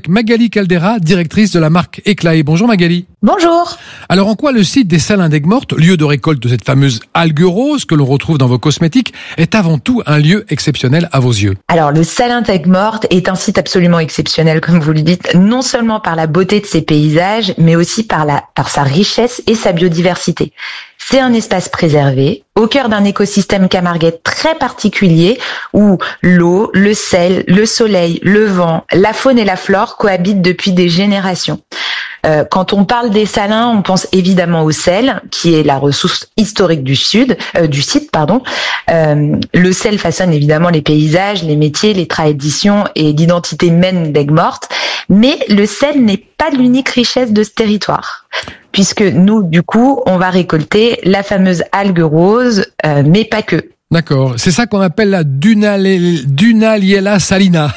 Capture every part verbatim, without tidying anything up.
avec Magali Caldera, directrice de la marque Eclaé. Bonjour Magali. Bonjour. Alors en quoi le site des Salins d'Aigues-Mortes, lieu de récolte de cette fameuse algue rose que l'on retrouve dans vos cosmétiques, est avant tout un lieu exceptionnel à vos yeux? Alors le Salin d'Aigues-Mortes est un site absolument exceptionnel, comme vous le dites, non seulement par la beauté de ses paysages, mais aussi par, la, par sa richesse et sa biodiversité. C'est un espace préservé, au cœur d'un écosystème camarguais très particulier, où l'eau, le sel, le soleil, le vent, la faune et la flore cohabitent depuis des générations. Euh, quand on parle des salins, on pense évidemment au sel, qui est la ressource historique du sud, euh, du site, pardon. Euh, le sel façonne évidemment les paysages, les métiers, les traditions et l'identité même d'Aigues-Mortes. Mais le sel n'est pas l'unique richesse de ce territoire, puisque nous, du coup, on va récolter la fameuse algue rose, euh, mais pas que. D'accord, c'est ça qu'on appelle la Dunale- Dunaliella salina.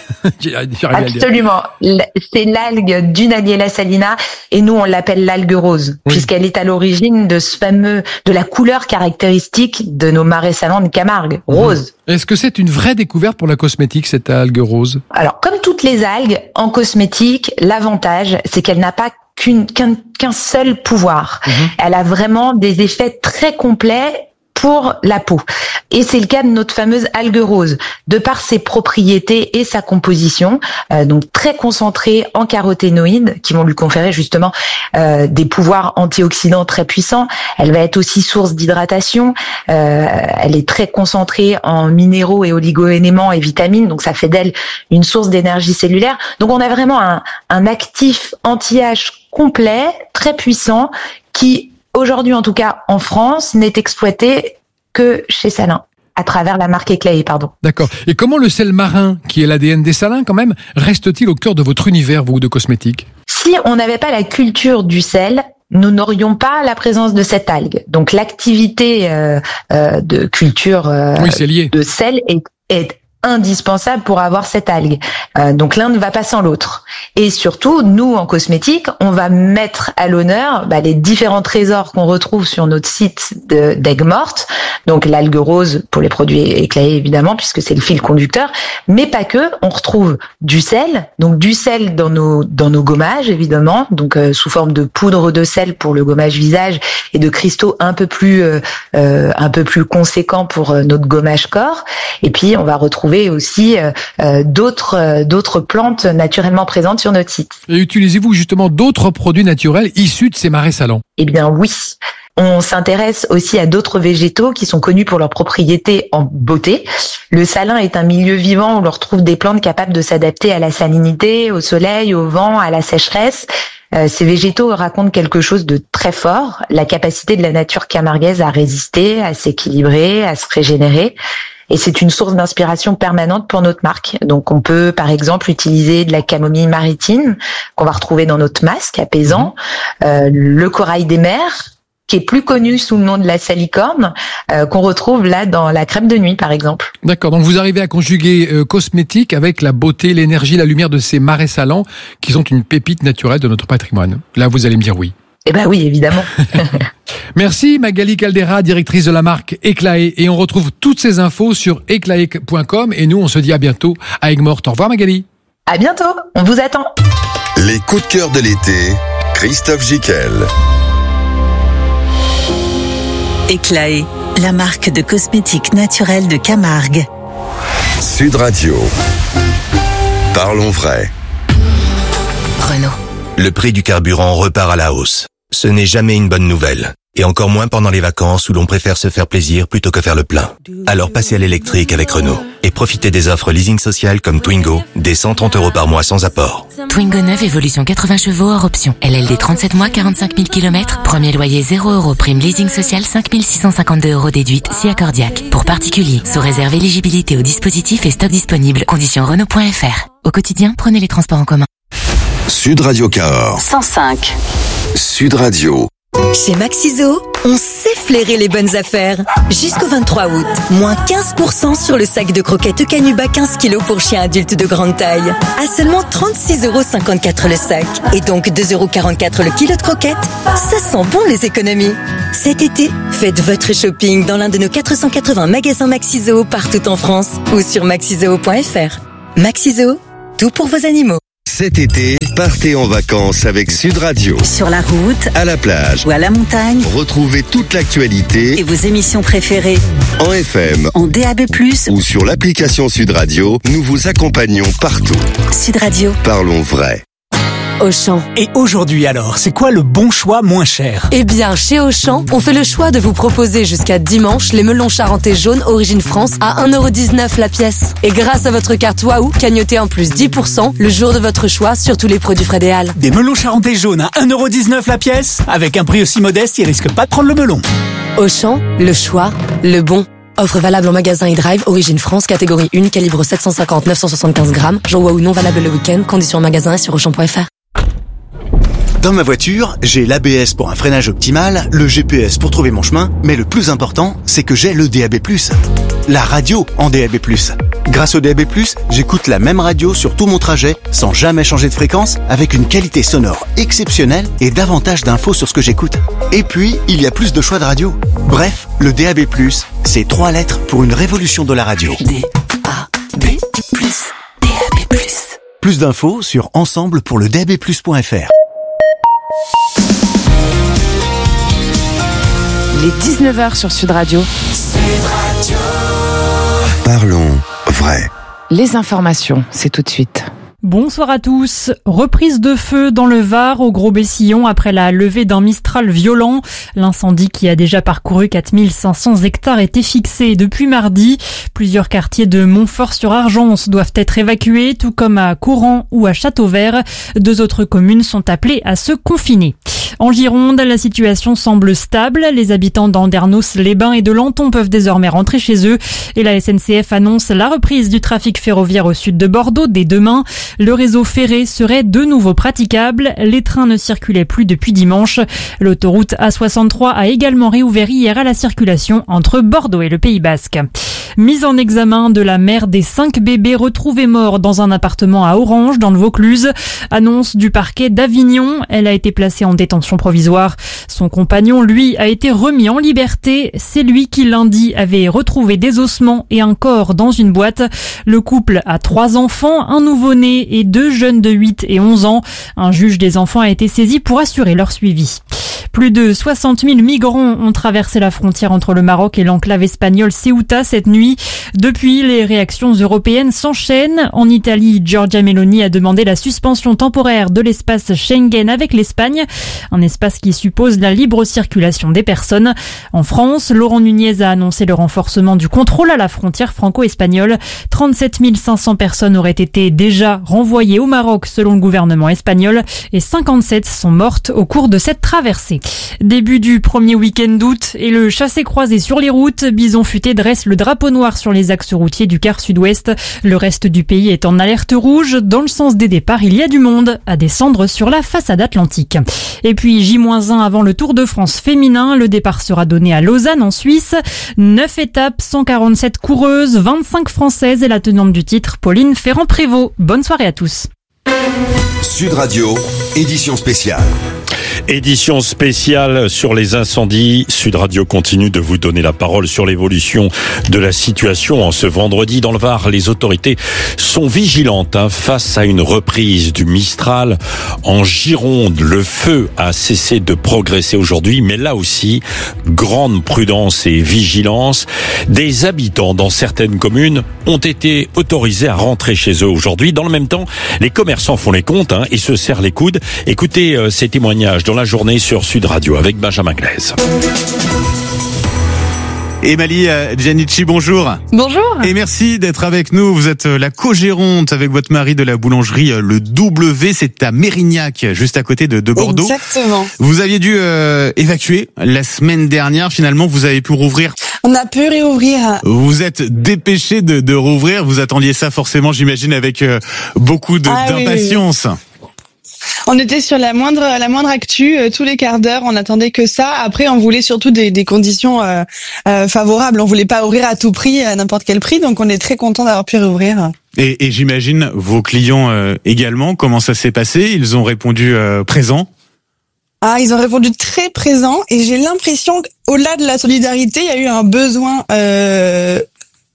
Absolument, c'est l'algue Dunaliella salina et nous on l'appelle l'algue rose, oui, puisqu'elle est à l'origine de ce fameux, de la couleur caractéristique de nos marais salants de Camargue, rose. Mmh. Est-ce que c'est une vraie découverte pour la cosmétique, cette algue rose? Alors, comme toutes les algues, en cosmétique, l'avantage, c'est qu'elle n'a pas qu'une, qu'un, qu'un seul pouvoir. Mmh. Elle a vraiment des effets très complets pour la peau. Et c'est le cas de notre fameuse algue rose. De par ses propriétés et sa composition, euh, donc très concentrée en caroténoïdes, qui vont lui conférer justement euh, des pouvoirs antioxydants très puissants. Elle va être aussi source d'hydratation. Euh, elle est très concentrée en minéraux et oligo-éléments et vitamines, donc ça fait d'elle une source d'énergie cellulaire. Donc on a vraiment un, un actif anti-âge complet, très puissant, qui aujourd'hui, en tout cas en France, n'est exploité que chez Salins, à travers la marque Eclaé, pardon. D'accord. Et comment le sel marin, qui est l'A D N des salins quand même, reste-t-il au cœur de votre univers, vous, de cosmétiques? Si on n'avait pas la culture du sel, nous n'aurions pas la présence de cette algue. Donc l'activité euh, euh, de culture euh, oui, c'est lié. de sel est, est indispensable pour avoir cette algue. Euh, donc l'un ne va pas sans l'autre. Et surtout, nous, en cosmétique, on va mettre à l'honneur bah, les différents trésors qu'on retrouve sur notre site de, d'Aigues-Mortes. Donc l'algue rose pour les produits Eclaé, évidemment, puisque c'est le fil conducteur. Mais pas que, on retrouve du sel. Donc du sel dans nos, dans nos gommages, évidemment. Donc euh, sous forme de poudre de sel pour le gommage visage et de cristaux un peu plus, euh, euh, un peu plus conséquents pour euh, notre gommage corps. Et puis, on va retrouver aussi euh, d'autres euh, d'autres plantes naturellement présentes sur notre site. Et utilisez-vous justement d'autres produits naturels issus de ces marais salants? Eh bien oui. On s'intéresse aussi à d'autres végétaux qui sont connus pour leurs propriétés en beauté. Le salin est un milieu vivant où l'on retrouve des plantes capables de s'adapter à la salinité, au soleil, au vent, à la sécheresse. Euh, ces végétaux racontent quelque chose de très fort, la capacité de la nature camarguaise à résister, à s'équilibrer, à se régénérer. Et c'est une source d'inspiration permanente pour notre marque. Donc on peut par exemple utiliser de la camomille maritime qu'on va retrouver dans notre masque apaisant, euh, le corail des mers qui est plus connu sous le nom de la salicorne, euh, qu'on retrouve là dans la crème de nuit par exemple. D'accord, donc vous arrivez à conjuguer euh, cosmétique avec la beauté, l'énergie, la lumière de ces marais salants qui sont une pépite naturelle de notre patrimoine. Là vous allez me dire oui. Eh ben oui, évidemment. Merci Magali Caldera, directrice de la marque Eclaé. Et on retrouve toutes ces infos sur eclaé point com. Et nous, on se dit à bientôt à Aigues-Mortes. Au revoir Magali. À bientôt, on vous attend. Les coups de cœur de l'été, Christophe Gicquel. Eclaé, la marque de cosmétiques naturels de Camargue. Sud Radio. Parlons vrai. Renault. Le prix du carburant repart à la hausse. Ce n'est jamais une bonne nouvelle. Et encore moins pendant les vacances où l'on préfère se faire plaisir plutôt que faire le plein. Alors passez à l'électrique avec Renault. Et profitez des offres leasing social comme Twingo, des cent trente euros par mois sans apport. Twingo neuf, évolution quatre-vingts chevaux hors option. L L D trente-sept mois, quarante-cinq mille kilomètres. Premier loyer zéro euros. Prime leasing social cinq mille six cent cinquante-deux euros déduite si accordiaque. Pour particuliers, sous réserve éligibilité au dispositif et stock disponible. Conditions Renault point F R. Au quotidien, prenez les transports en commun. Sud Radio Cahors. cent cinq. Sud Radio. Chez Maxiso, on sait flairer les bonnes affaires. Jusqu'au vingt-trois août, moins quinze pour cent sur le sac de croquettes Canuba quinze kilos pour chiens adultes de grande taille. À seulement trente-six euros cinquante-quatre le sac. Et donc deux euros quarante-quatre le kilo de croquettes. Ça sent bon les économies. Cet été, faites votre shopping dans l'un de nos quatre cent quatre-vingts magasins Maxiso partout en France ou sur maxiso point F R. Maxiso, tout pour vos animaux. Cet été, partez en vacances avec Sud Radio. Sur la route, À la plage, ou à la montagne, retrouvez toute l'actualité et vos émissions préférées. en F M En D A B plus, ou sur l'application Sud Radio. Nous vous accompagnons partout. Sud Radio. Parlons vrai. Auchan. Et aujourd'hui alors, c'est quoi le bon choix moins cher? Eh bien, chez Auchan, on fait le choix de vous proposer jusqu'à dimanche les melons charentais jaunes Origine France à un euro dix-neuf la pièce. Et grâce à votre carte Waouh, cagnotez en plus dix pour cent le jour de votre choix sur tous les produits Frédéal. Des melons charentais jaunes à un euro dix-neuf la pièce? Avec un prix aussi modeste, ils risquent pas de prendre le melon. Auchan, le choix, le bon. Offre valable en magasin et drive, Origine France, catégorie un, calibre sept cent cinquante à neuf cent soixante-quinze grammes. Jour Waouh non valable le week-end, conditions en magasin et sur auchan point f r. Dans ma voiture, j'ai l'A B S pour un freinage optimal, le G P S pour trouver mon chemin, mais le plus important, c'est que j'ai le D A B plus. La radio en D A B plus. Grâce au D A B plus, j'écoute la même radio sur tout mon trajet, sans jamais changer de fréquence, avec une qualité sonore exceptionnelle et davantage d'infos sur ce que j'écoute. Et puis, il y a plus de choix de radio. Bref, le D A B plus, c'est trois lettres pour une révolution de la radio. D A B plus, D A B plus. Plus d'infos sur ensemble pour le D A B plus point f r. Il est dix-neuf heures sur Sud Radio. Parlons vrai. Les informations, c'est tout de suite. Bonsoir à tous. Reprise de feu dans le Var au Gros-Bessillon après la levée d'un Mistral violent. L'incendie qui a déjà parcouru quatre mille cinq cents hectares était fixé depuis mardi. Plusieurs quartiers de Montfort-sur-Argence doivent être évacués, tout comme à Courant ou à Châteauvert. Deux autres communes sont appelées à se confiner. En Gironde, la situation semble stable. Les habitants d'Andernos-les-Bains et de Lanton peuvent désormais rentrer chez eux. Et la S N C F annonce la reprise du trafic ferroviaire au sud de Bordeaux dès demain. Le réseau ferré serait de nouveau praticable. Les trains ne circulaient plus depuis dimanche. L'autoroute A soixante-trois a également réouvert hier à la circulation entre Bordeaux et le Pays Basque. Mise en examen de la mère des cinq bébés retrouvés morts dans un appartement à Orange, dans le Vaucluse. Annonce du parquet d'Avignon. Elle a été placée en détention provisoire. Son compagnon, lui, a été remis en liberté. C'est lui qui, lundi, avait retrouvé des ossements et un corps dans une boîte. Le couple a trois enfants, un nouveau-né et deux jeunes de huit et onze ans. Un juge des enfants a été saisi pour assurer leur suivi. Plus de soixante mille migrants ont traversé la frontière entre le Maroc et l'enclave espagnole Ceuta cette nuit. Depuis, les réactions européennes s'enchaînent. En Italie, Giorgia Meloni a demandé la suspension temporaire de l'espace Schengen avec l'Espagne, un espace qui suppose la libre circulation des personnes. En France, Laurent Nunez a annoncé le renforcement du contrôle à la frontière franco-espagnole. trente-sept mille cinq cents personnes auraient été déjà renvoyées au Maroc selon le gouvernement espagnol et cinquante-sept sont mortes au cours de cette traversée. Début du premier week-end d'août et le chassé-croisé sur les routes. Bison Futé dresse le drapeau noir sur les axes routiers du quart sud-ouest. Le reste du pays est en alerte rouge. Dans le sens des départs, il y a du monde à descendre sur la façade atlantique. Et puis J un avant le Tour de France féminin. Le départ sera donné à Lausanne en Suisse. neuf étapes, cent quarante-sept coureuses, vingt-cinq françaises et la tenante du titre, Pauline Ferrand-Prévot. Bonne soirée à tous. Sud Radio, édition spéciale. Édition spéciale sur les incendies. Sud Radio continue de vous donner la parole sur l'évolution de la situation. En ce vendredi, dans le Var, les autorités sont vigilantes hein, face à une reprise du Mistral. En Gironde, le feu a cessé de progresser aujourd'hui, mais là aussi, grande prudence et vigilance. Des habitants dans certaines communes ont été autorisés à rentrer chez eux aujourd'hui. Dans le même temps, les commerçants font les comptes hein, et se serrent les coudes. Écoutez euh, ces témoignages dans la journée sur Sud Radio avec Benjamin Glaise. Emily euh, Giannici, bonjour. Bonjour. Et merci d'être avec nous. Vous êtes la co-gérante avec votre mari de la boulangerie euh, Le W. C'est à Mérignac, juste à côté de, de Bordeaux. Exactement. Vous aviez dû euh, évacuer la semaine dernière. Finalement, vous avez pu rouvrir. On a pu réouvrir. Vous êtes dépêché de, de rouvrir. Vous attendiez ça forcément, j'imagine, avec euh, beaucoup de, ah, d'impatience. Oui, oui. On était sur la moindre la moindre actu, euh, tous les quarts d'heure, on attendait que ça. Après, on voulait surtout des, des conditions euh, euh, favorables. On voulait pas ouvrir à tout prix, à n'importe quel prix. Donc, on est très content d'avoir pu réouvrir. Et, et j'imagine vos clients euh, également. Comment ça s'est passé? Ils ont répondu euh, présents. Ah, ils ont répondu très présents. Et j'ai l'impression qu'au-delà de la solidarité, il y a eu un besoin. Euh,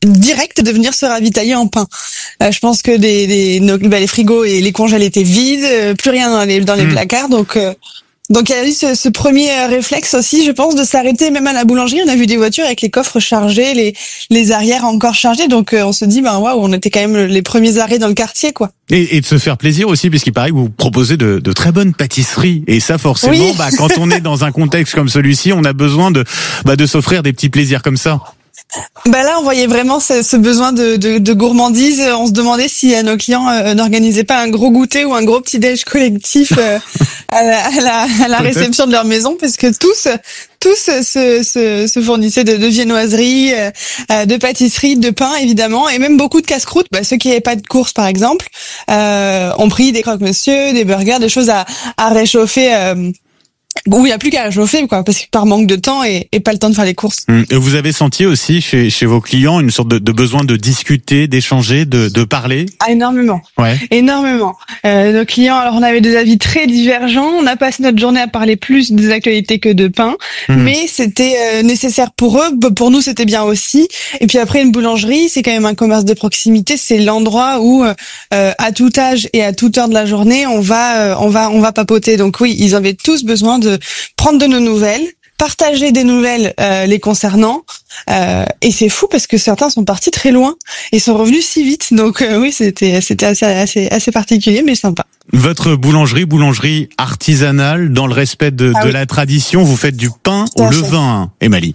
direct de venir se ravitailler en pain. Euh, je pense que les, les, nos, bah, les frigos et les congèles étaient vides, euh, plus rien dans les, dans les mmh. placards, donc... Euh, Donc il y a eu ce, ce premier réflexe aussi, je pense, de s'arrêter même à la boulangerie. On a vu des voitures avec les coffres chargés, les les arrières encore chargés. Donc euh, on se dit, ben waouh, on était quand même les premiers arrêts dans le quartier, quoi. Et, et de se faire plaisir aussi, puisqu'il paraît que vous proposez de, de très bonnes pâtisseries. Et ça, forcément, oui. bah, quand on est dans un contexte comme celui-ci, on a besoin de bah, de s'offrir des petits plaisirs comme ça. Bah là, on voyait vraiment ce, ce besoin de, de, de gourmandise. On se demandait si euh, nos clients euh, n'organisaient pas un gros goûter ou un gros petit déj collectif euh, à, la, à, la, à la réception de leur maison, parce que tous tous se, se, se fournissaient de, de viennoiseries, euh, de pâtisseries, de pain évidemment, et même beaucoup de casse-croûtes. Bah, ceux qui n'avaient pas de course, par exemple, euh, ont pris des croque-monsieur, des burgers, des choses à, à réchauffer. Euh, Bon, il n'y a plus qu'à réchauffer, quoi, parce que par manque de temps et, et pas le temps de faire les courses. Et vous avez senti aussi chez, chez vos clients une sorte de, de besoin de discuter, d'échanger, de, de parler? Ah, énormément. Ouais. Énormément. Euh, nos clients, alors on avait des avis très divergents. On a passé notre journée à parler plus des actualités que de pain, mmh. mais c'était euh, nécessaire pour eux. Pour nous, c'était bien aussi. Et puis après, une boulangerie, c'est quand même un commerce de proximité. C'est l'endroit où, euh, à tout âge et à toute heure de la journée, on va, euh, on va, on va papoter. Donc oui, ils avaient tous besoin de de prendre de nos nouvelles, partager des nouvelles euh, les concernant, euh, et c'est fou parce que certains sont partis très loin et sont revenus si vite. Donc euh, oui, c'était c'était assez assez assez particulier mais sympa. Votre boulangerie, boulangerie artisanale, dans le respect de, ah de oui. la tradition, vous faites du pain au levain, Émalie.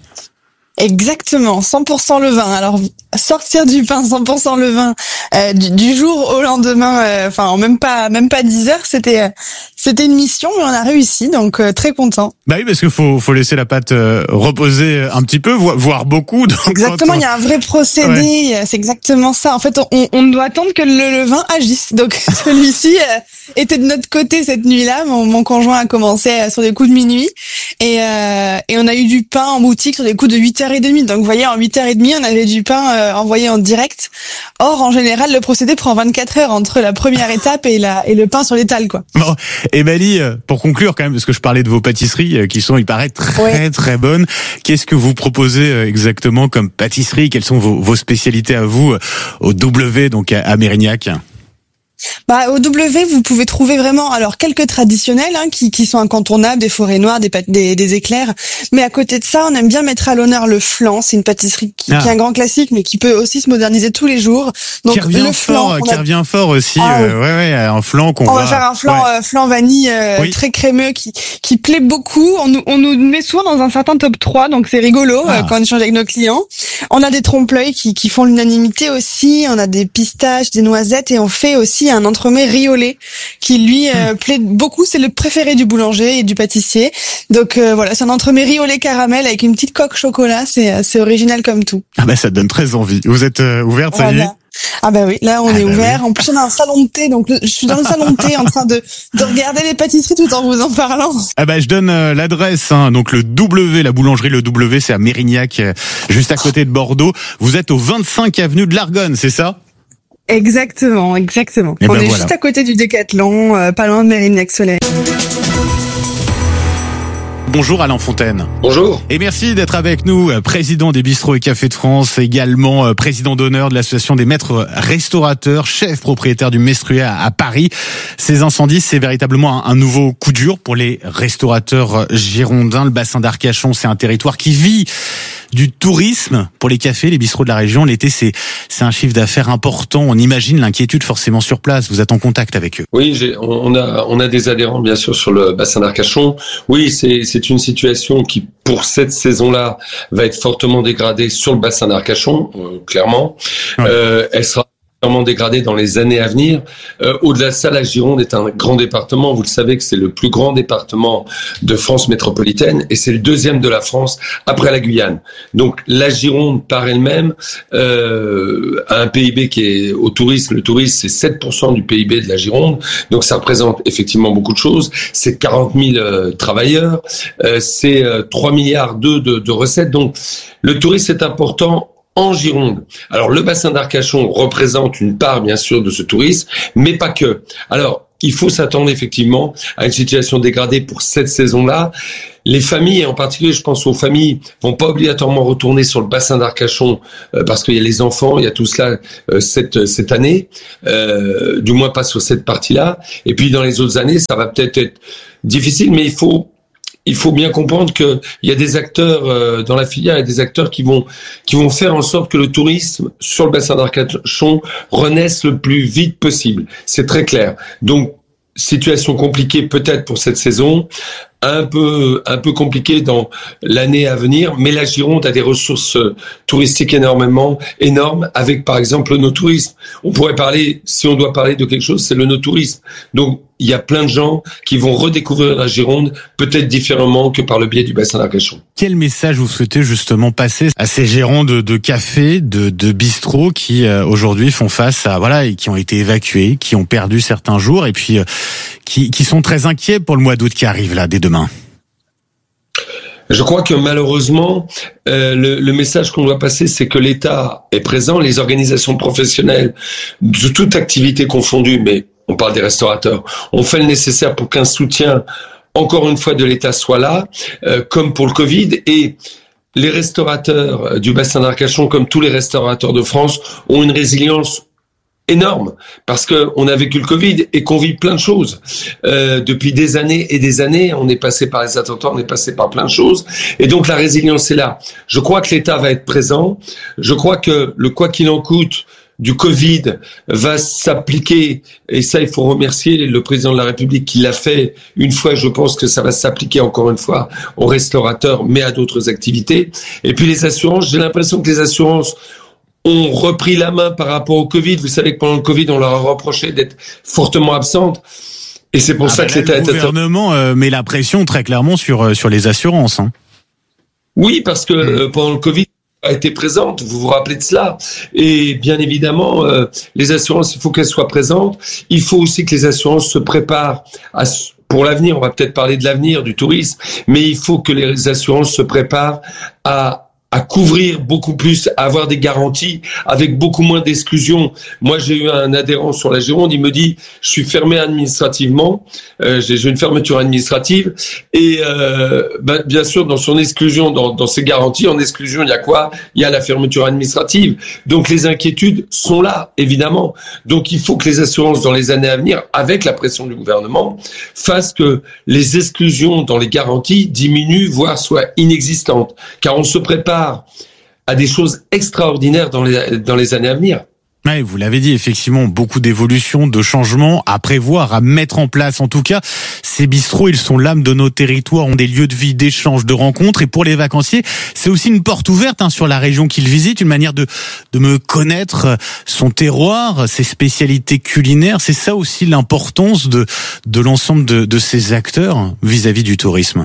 Exactement, cent pour cent levain. Alors sortir du pain cent pour cent levain euh, du, du jour au lendemain, euh, enfin même pas même pas dix heures, c'était euh, c'était une mission, mais on a réussi, donc euh, très content. Bah oui, parce qu'il faut faut laisser la pâte euh, reposer un petit peu, voire beaucoup. Donc exactement, on... il y a un vrai procédé, ouais. C'est exactement ça. En fait, on, on doit attendre que le levain agisse. Donc celui-ci euh, était de notre côté cette nuit-là. Mon, mon conjoint a commencé euh, sur des coups de minuit et euh, et on a eu du pain en boutique sur des coups de huit heures trente. Donc vous voyez, en huit heures trente, on avait du pain euh, envoyé en direct. Or, en général, le procédé prend vingt-quatre heures entre la première étape et la et le pain sur l'étal, quoi. Bon, Émalie, pour conclure quand même, parce que je parlais de vos pâtisseries qui sont, il paraît, très ouais. très bonnes. Qu'est-ce que vous proposez exactement comme pâtisserie? Quelles sont vos, vos spécialités à vous au W, donc à, à Mérignac? Bah, au W, vous pouvez trouver vraiment, alors, quelques traditionnels, hein, qui, qui sont incontournables, des forêts noires, des, des, des éclairs. Mais à côté de ça, on aime bien mettre à l'honneur le flan. C'est une pâtisserie qui, ah. qui est un grand classique, mais qui peut aussi se moderniser tous les jours. Donc, qui revient le fort, flan. Qui a... revient fort aussi, ah, euh, ouais, ouais, un flan qu'on on va. va faire un flan, ouais. euh, flan vanille, euh, oui. très crémeux, qui, qui plaît beaucoup. On nous, on nous met souvent dans un certain top trois, donc c'est rigolo, ah. euh, quand on échange avec nos clients. On a des trompe-l'œil qui, qui font l'unanimité aussi. On a des pistaches, des noisettes, et on fait aussi un entremets riz qui lui euh, plaît beaucoup, c'est le préféré du boulanger et du pâtissier. Donc euh, voilà, c'est un entremets riz au lait caramel avec une petite coque chocolat, c'est c'est original comme tout. Ah bah ça donne très envie. Vous êtes euh, ouverte, ça voilà. y est? Ah bah oui, là on ah est bah ouvert. Oui. En plus on a un salon de thé, donc le, je suis dans le salon de thé en train de de regarder les pâtisseries tout en vous en parlant. Ah bah je donne euh, l'adresse, hein, donc le W, la boulangerie le W, c'est à Mérignac, euh, juste à côté de Bordeaux. Vous êtes au vingt-cinq avenue de l'Argonne, c'est ça? Exactement, exactement. Et on ben est voilà. juste à côté du Décathlon, euh, pas loin de Mérignac-Soleil. Bonjour Alain Fontaine. Bonjour. Et merci d'être avec nous, président des Bistrots et Cafés de France, également président d'honneur de l'association des maîtres restaurateurs, chef propriétaire du Mestruet à Paris. Ces incendies, c'est véritablement un nouveau coup dur pour les restaurateurs girondins. Le bassin d'Arcachon, c'est un territoire qui vit du tourisme pour les cafés, les bistrots de la région. L'été, c'est c'est un chiffre d'affaires important. On imagine l'inquiétude forcément sur place. Vous êtes en contact avec eux. Oui, j'ai, on a on a des adhérents bien sûr sur le bassin d'Arcachon. Oui, c'est c'est une situation qui pour cette saison-là va être fortement dégradée sur le bassin d'Arcachon, euh, clairement. Ouais. Euh, elle sera clairement dégradée dans les années à venir. Euh, au-delà de ça, la Gironde est un grand département. Vous le savez que c'est le plus grand département de France métropolitaine et c'est le deuxième de la France après la Guyane. Donc la Gironde par elle-même euh, a un P I B qui est au tourisme. Le tourisme, c'est sept pour cent du P I B de la Gironde. Donc ça représente effectivement beaucoup de choses. C'est quarante mille euh, travailleurs. Euh, c'est euh, trois milliards de, de, de recettes. Donc le tourisme est important en Gironde. Alors, le bassin d'Arcachon représente une part, bien sûr, de ce tourisme, mais pas que. Alors, il faut s'attendre effectivement à une situation dégradée pour cette saison-là. Les familles, et en particulier, je pense aux familles, vont pas obligatoirement retourner sur le bassin d'Arcachon euh, parce qu'il y a les enfants, il y a tout cela euh, cette cette année, euh, du moins pas sur cette partie-là. Et puis dans les autres années, ça va peut-être être difficile, mais il faut il faut bien comprendre que il y a des acteurs euh, dans la filière, il y a des acteurs qui vont qui vont faire en sorte que le tourisme sur le bassin d'Arcachon renaisse le plus vite possible. C'est très clair. Donc situation compliquée peut-être pour cette saison, un peu un peu compliquée dans l'année à venir, mais la Gironde a des ressources touristiques énormément énormes, avec par exemple le no-tourisme. On pourrait parler, si on doit parler de quelque chose, c'est le no-tourisme. Donc il y a plein de gens qui vont redécouvrir la Gironde, peut-être différemment que par le biais du bassin d'Arcachon. Quel message vous souhaitez justement passer à ces gérants de, de cafés, de, de bistrots qui euh, aujourd'hui font face à voilà et qui ont été évacués, qui ont perdu certains jours et puis euh, qui, qui sont très inquiets pour le mois d'août qui arrive là dès demain? Je crois que malheureusement, euh, le, le message qu'on doit passer, c'est que l'État est présent, les organisations professionnelles de toute activité confondue, mais on parle des restaurateurs, on fait le nécessaire pour qu'un soutien, encore une fois, de l'État soit là, euh, comme pour le Covid. Et les restaurateurs du bassin d'Arcachon, comme tous les restaurateurs de France, ont une résilience énorme, parce que on a vécu le Covid et qu'on vit plein de choses. Euh, depuis des années et des années, on est passé par les attentats, on est passé par plein de choses. Et donc la résilience est là. Je crois que l'État va être présent. Je crois que le quoi qu'il en coûte du Covid va s'appliquer, et ça il faut remercier le président de la République qui l'a fait une fois. Je pense que ça va s'appliquer encore une fois aux restaurateurs, mais à d'autres activités. Et puis les assurances, j'ai l'impression que les assurances ont repris la main par rapport au Covid. Vous savez que pendant le Covid, on leur a reproché d'être fortement absentes. Et c'est pour ah ça ben que l'État... Le gouvernement euh, met la pression très clairement sur, euh, sur les assurances. Hein. Oui, parce que euh, pendant le Covid, a été présente, vous vous rappelez de cela. Et bien évidemment, euh, les assurances, il faut qu'elles soient présentes. Il faut aussi que les assurances se préparent à... Pour l'avenir, on va peut-être parler de l'avenir du tourisme, mais il faut que les assurances se préparent à à couvrir beaucoup plus, à avoir des garanties avec beaucoup moins d'exclusions. Moi, j'ai eu un adhérent sur la Gironde, il me dit, je suis fermé administrativement, euh, j'ai, j'ai une fermeture administrative, et euh, ben, bien sûr, dans son exclusion, dans, dans ses garanties, en exclusion, il y a quoi? Il y a la fermeture administrative. Donc, les inquiétudes sont là, évidemment. Donc, il faut que les assurances, dans les années à venir, avec la pression du gouvernement, fassent que les exclusions dans les garanties diminuent, voire soient inexistantes. Car on se prépare à des choses extraordinaires dans les, dans les années à venir. Oui, vous l'avez dit, effectivement, beaucoup d'évolutions, de changements à prévoir, à mettre en place. En tout cas, ces bistrots, ils sont l'âme de nos territoires, ont des lieux de vie, d'échanges, de rencontres. Et pour les vacanciers, c'est aussi une porte ouverte hein, sur la région qu'ils visitent, une manière de, de me connaître son terroir, ses spécialités culinaires. C'est ça aussi l'importance de, de l'ensemble de, de ces acteurs vis-à-vis du tourisme.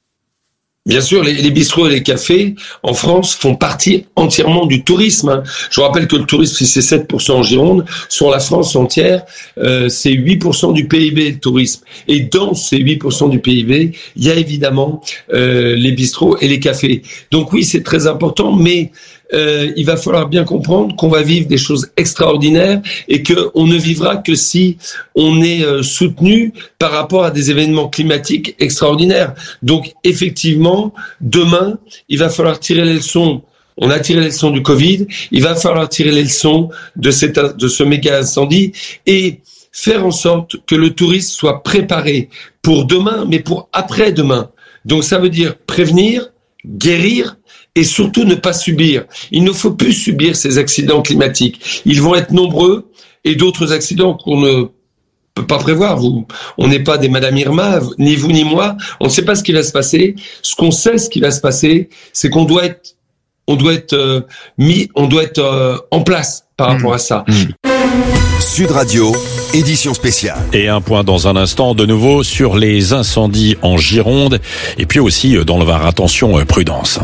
Bien sûr, les, les bistrots et les cafés en France font partie entièrement du tourisme. Je vous rappelle que le tourisme, c'est sept pour cent en Gironde. Sur la France entière, euh, c'est huit pour cent du P I B, le tourisme. Et dans ces huit pour cent du P I B, il y a évidemment euh, les bistrots et les cafés. Donc oui, c'est très important, mais euh, il va falloir bien comprendre qu'on va vivre des choses extraordinaires et qu'on ne vivra que si on est euh, soutenu par rapport à des événements climatiques extraordinaires. Donc effectivement, demain, il va falloir tirer les leçons. On a tiré les leçons du Covid, il va falloir tirer les leçons de, cette, de ce méga incendie et faire en sorte que le tourisme soit préparé pour demain, mais pour après-demain. Donc ça veut dire prévenir, guérir, et surtout ne pas subir. Il ne faut plus subir ces accidents climatiques. Ils vont être nombreux et d'autres accidents qu'on ne peut pas prévoir. Vous, on n'est pas des Madame Irma, ni vous ni moi. On ne sait pas ce qui va se passer. Ce qu'on sait, ce qui va se passer, c'est qu'on doit être, on doit être euh, mis, on doit être euh, en place par rapport à ça. Mmh. Sud Radio, édition spéciale. Et un point dans un instant, de nouveau sur les incendies en Gironde et puis aussi dans le Var. Attention, prudence.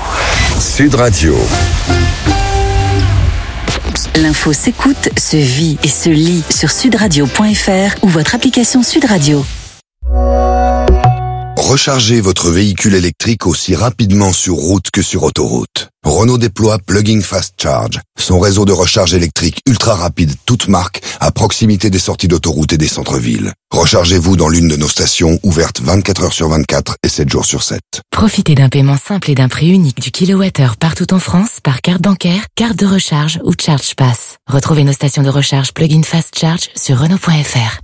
Sud Radio. L'info s'écoute, se vit et se lit sur sudradio point f r ou votre application Sud Radio. Rechargez votre véhicule électrique aussi rapidement sur route que sur autoroute. Renault déploie Plug-in Fast Charge, son réseau de recharge électrique ultra rapide toute marque à proximité des sorties d'autoroute et des centres-villes. Rechargez-vous dans l'une de nos stations ouvertes vingt-quatre heures sur vingt-quatre et sept jours sur sept. Profitez d'un paiement simple et d'un prix unique du kilowattheure partout en France par carte bancaire, carte de recharge ou Charge Pass. Retrouvez nos stations de recharge Plug-in Fast Charge sur Renault point F R.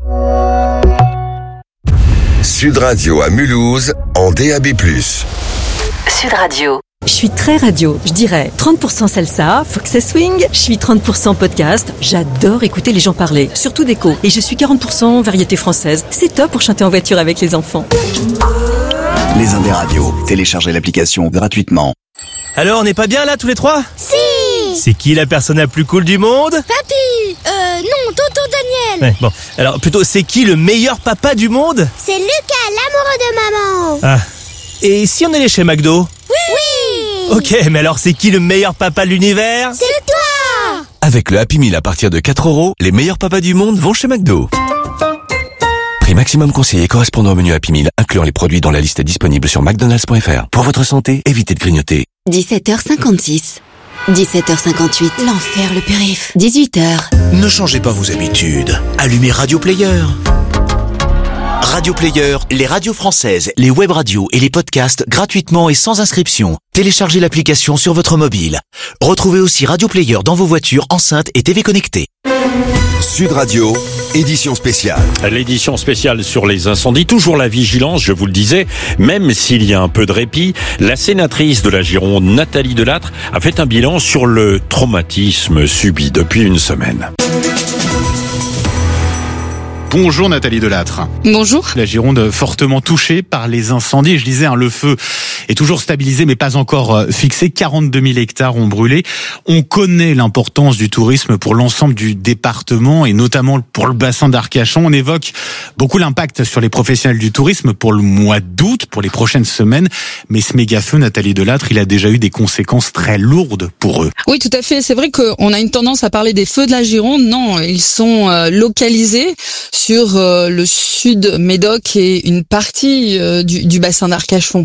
Sud Radio à Mulhouse en D A B plus. Sud Radio. Je suis très radio, je dirais trente pour cent salsa, Fox et Swing, je suis trente pour cent podcast, j'adore écouter les gens parler, surtout d'écho, et je suis quarante pour cent variété française, c'est top pour chanter en voiture avec les enfants. Les Indés Radio, téléchargez l'application gratuitement. Alors, on n'est pas bien là tous les trois? Si! C'est qui la personne la plus cool du monde? Papy! Euh, non, tonton Daniel! Ouais, bon, alors plutôt, c'est qui le meilleur papa du monde? C'est Lucas, l'amoureux de maman! Ah, et si on allait chez McDo? Oui! Ok, mais alors c'est qui le meilleur papa de l'univers? C'est toi! Avec le Happy Meal à partir de quatre euros, les meilleurs papas du monde vont chez McDo. Prix maximum conseillé correspondant au menu Happy Meal, incluant les produits dont la liste est disponible sur mcdonalds point F R. Pour votre santé, évitez de grignoter. dix-sept heures cinquante-six. dix-sept heures cinquante-huit. L'enfer, le périph. dix-huit heures. Ne changez pas vos habitudes. Allumez Radio Player. Radio Player, les radios françaises, les web radios et les podcasts gratuitement et sans inscription. Téléchargez l'application sur votre mobile. Retrouvez aussi Radio Player dans vos voitures, enceintes et T V connectées. Sud Radio, édition spéciale. L'édition spéciale sur les incendies, toujours la vigilance, je vous le disais, même s'il y a un peu de répit, la sénatrice de la Gironde, Nathalie Delattre, a fait un bilan sur le traumatisme subi depuis une semaine. Bonjour Nathalie Delattre. Bonjour. La Gironde fortement touchée par les incendies. Je disais, hein, le feu est toujours stabilisé mais pas encore fixé. quarante-deux mille hectares ont brûlé. On connaît l'importance du tourisme pour l'ensemble du département et notamment pour le bassin d'Arcachon. On évoque beaucoup l'impact sur les professionnels du tourisme pour le mois d'août, pour les prochaines semaines. Mais ce méga-feu, Nathalie Delattre, il a déjà eu des conséquences très lourdes pour eux. Oui, tout à fait. C'est vrai qu'on a une tendance à parler des feux de la Gironde. Non, ils sont euh, localisés sur euh, le sud Médoc et une partie euh, du, du bassin d'Arcachon.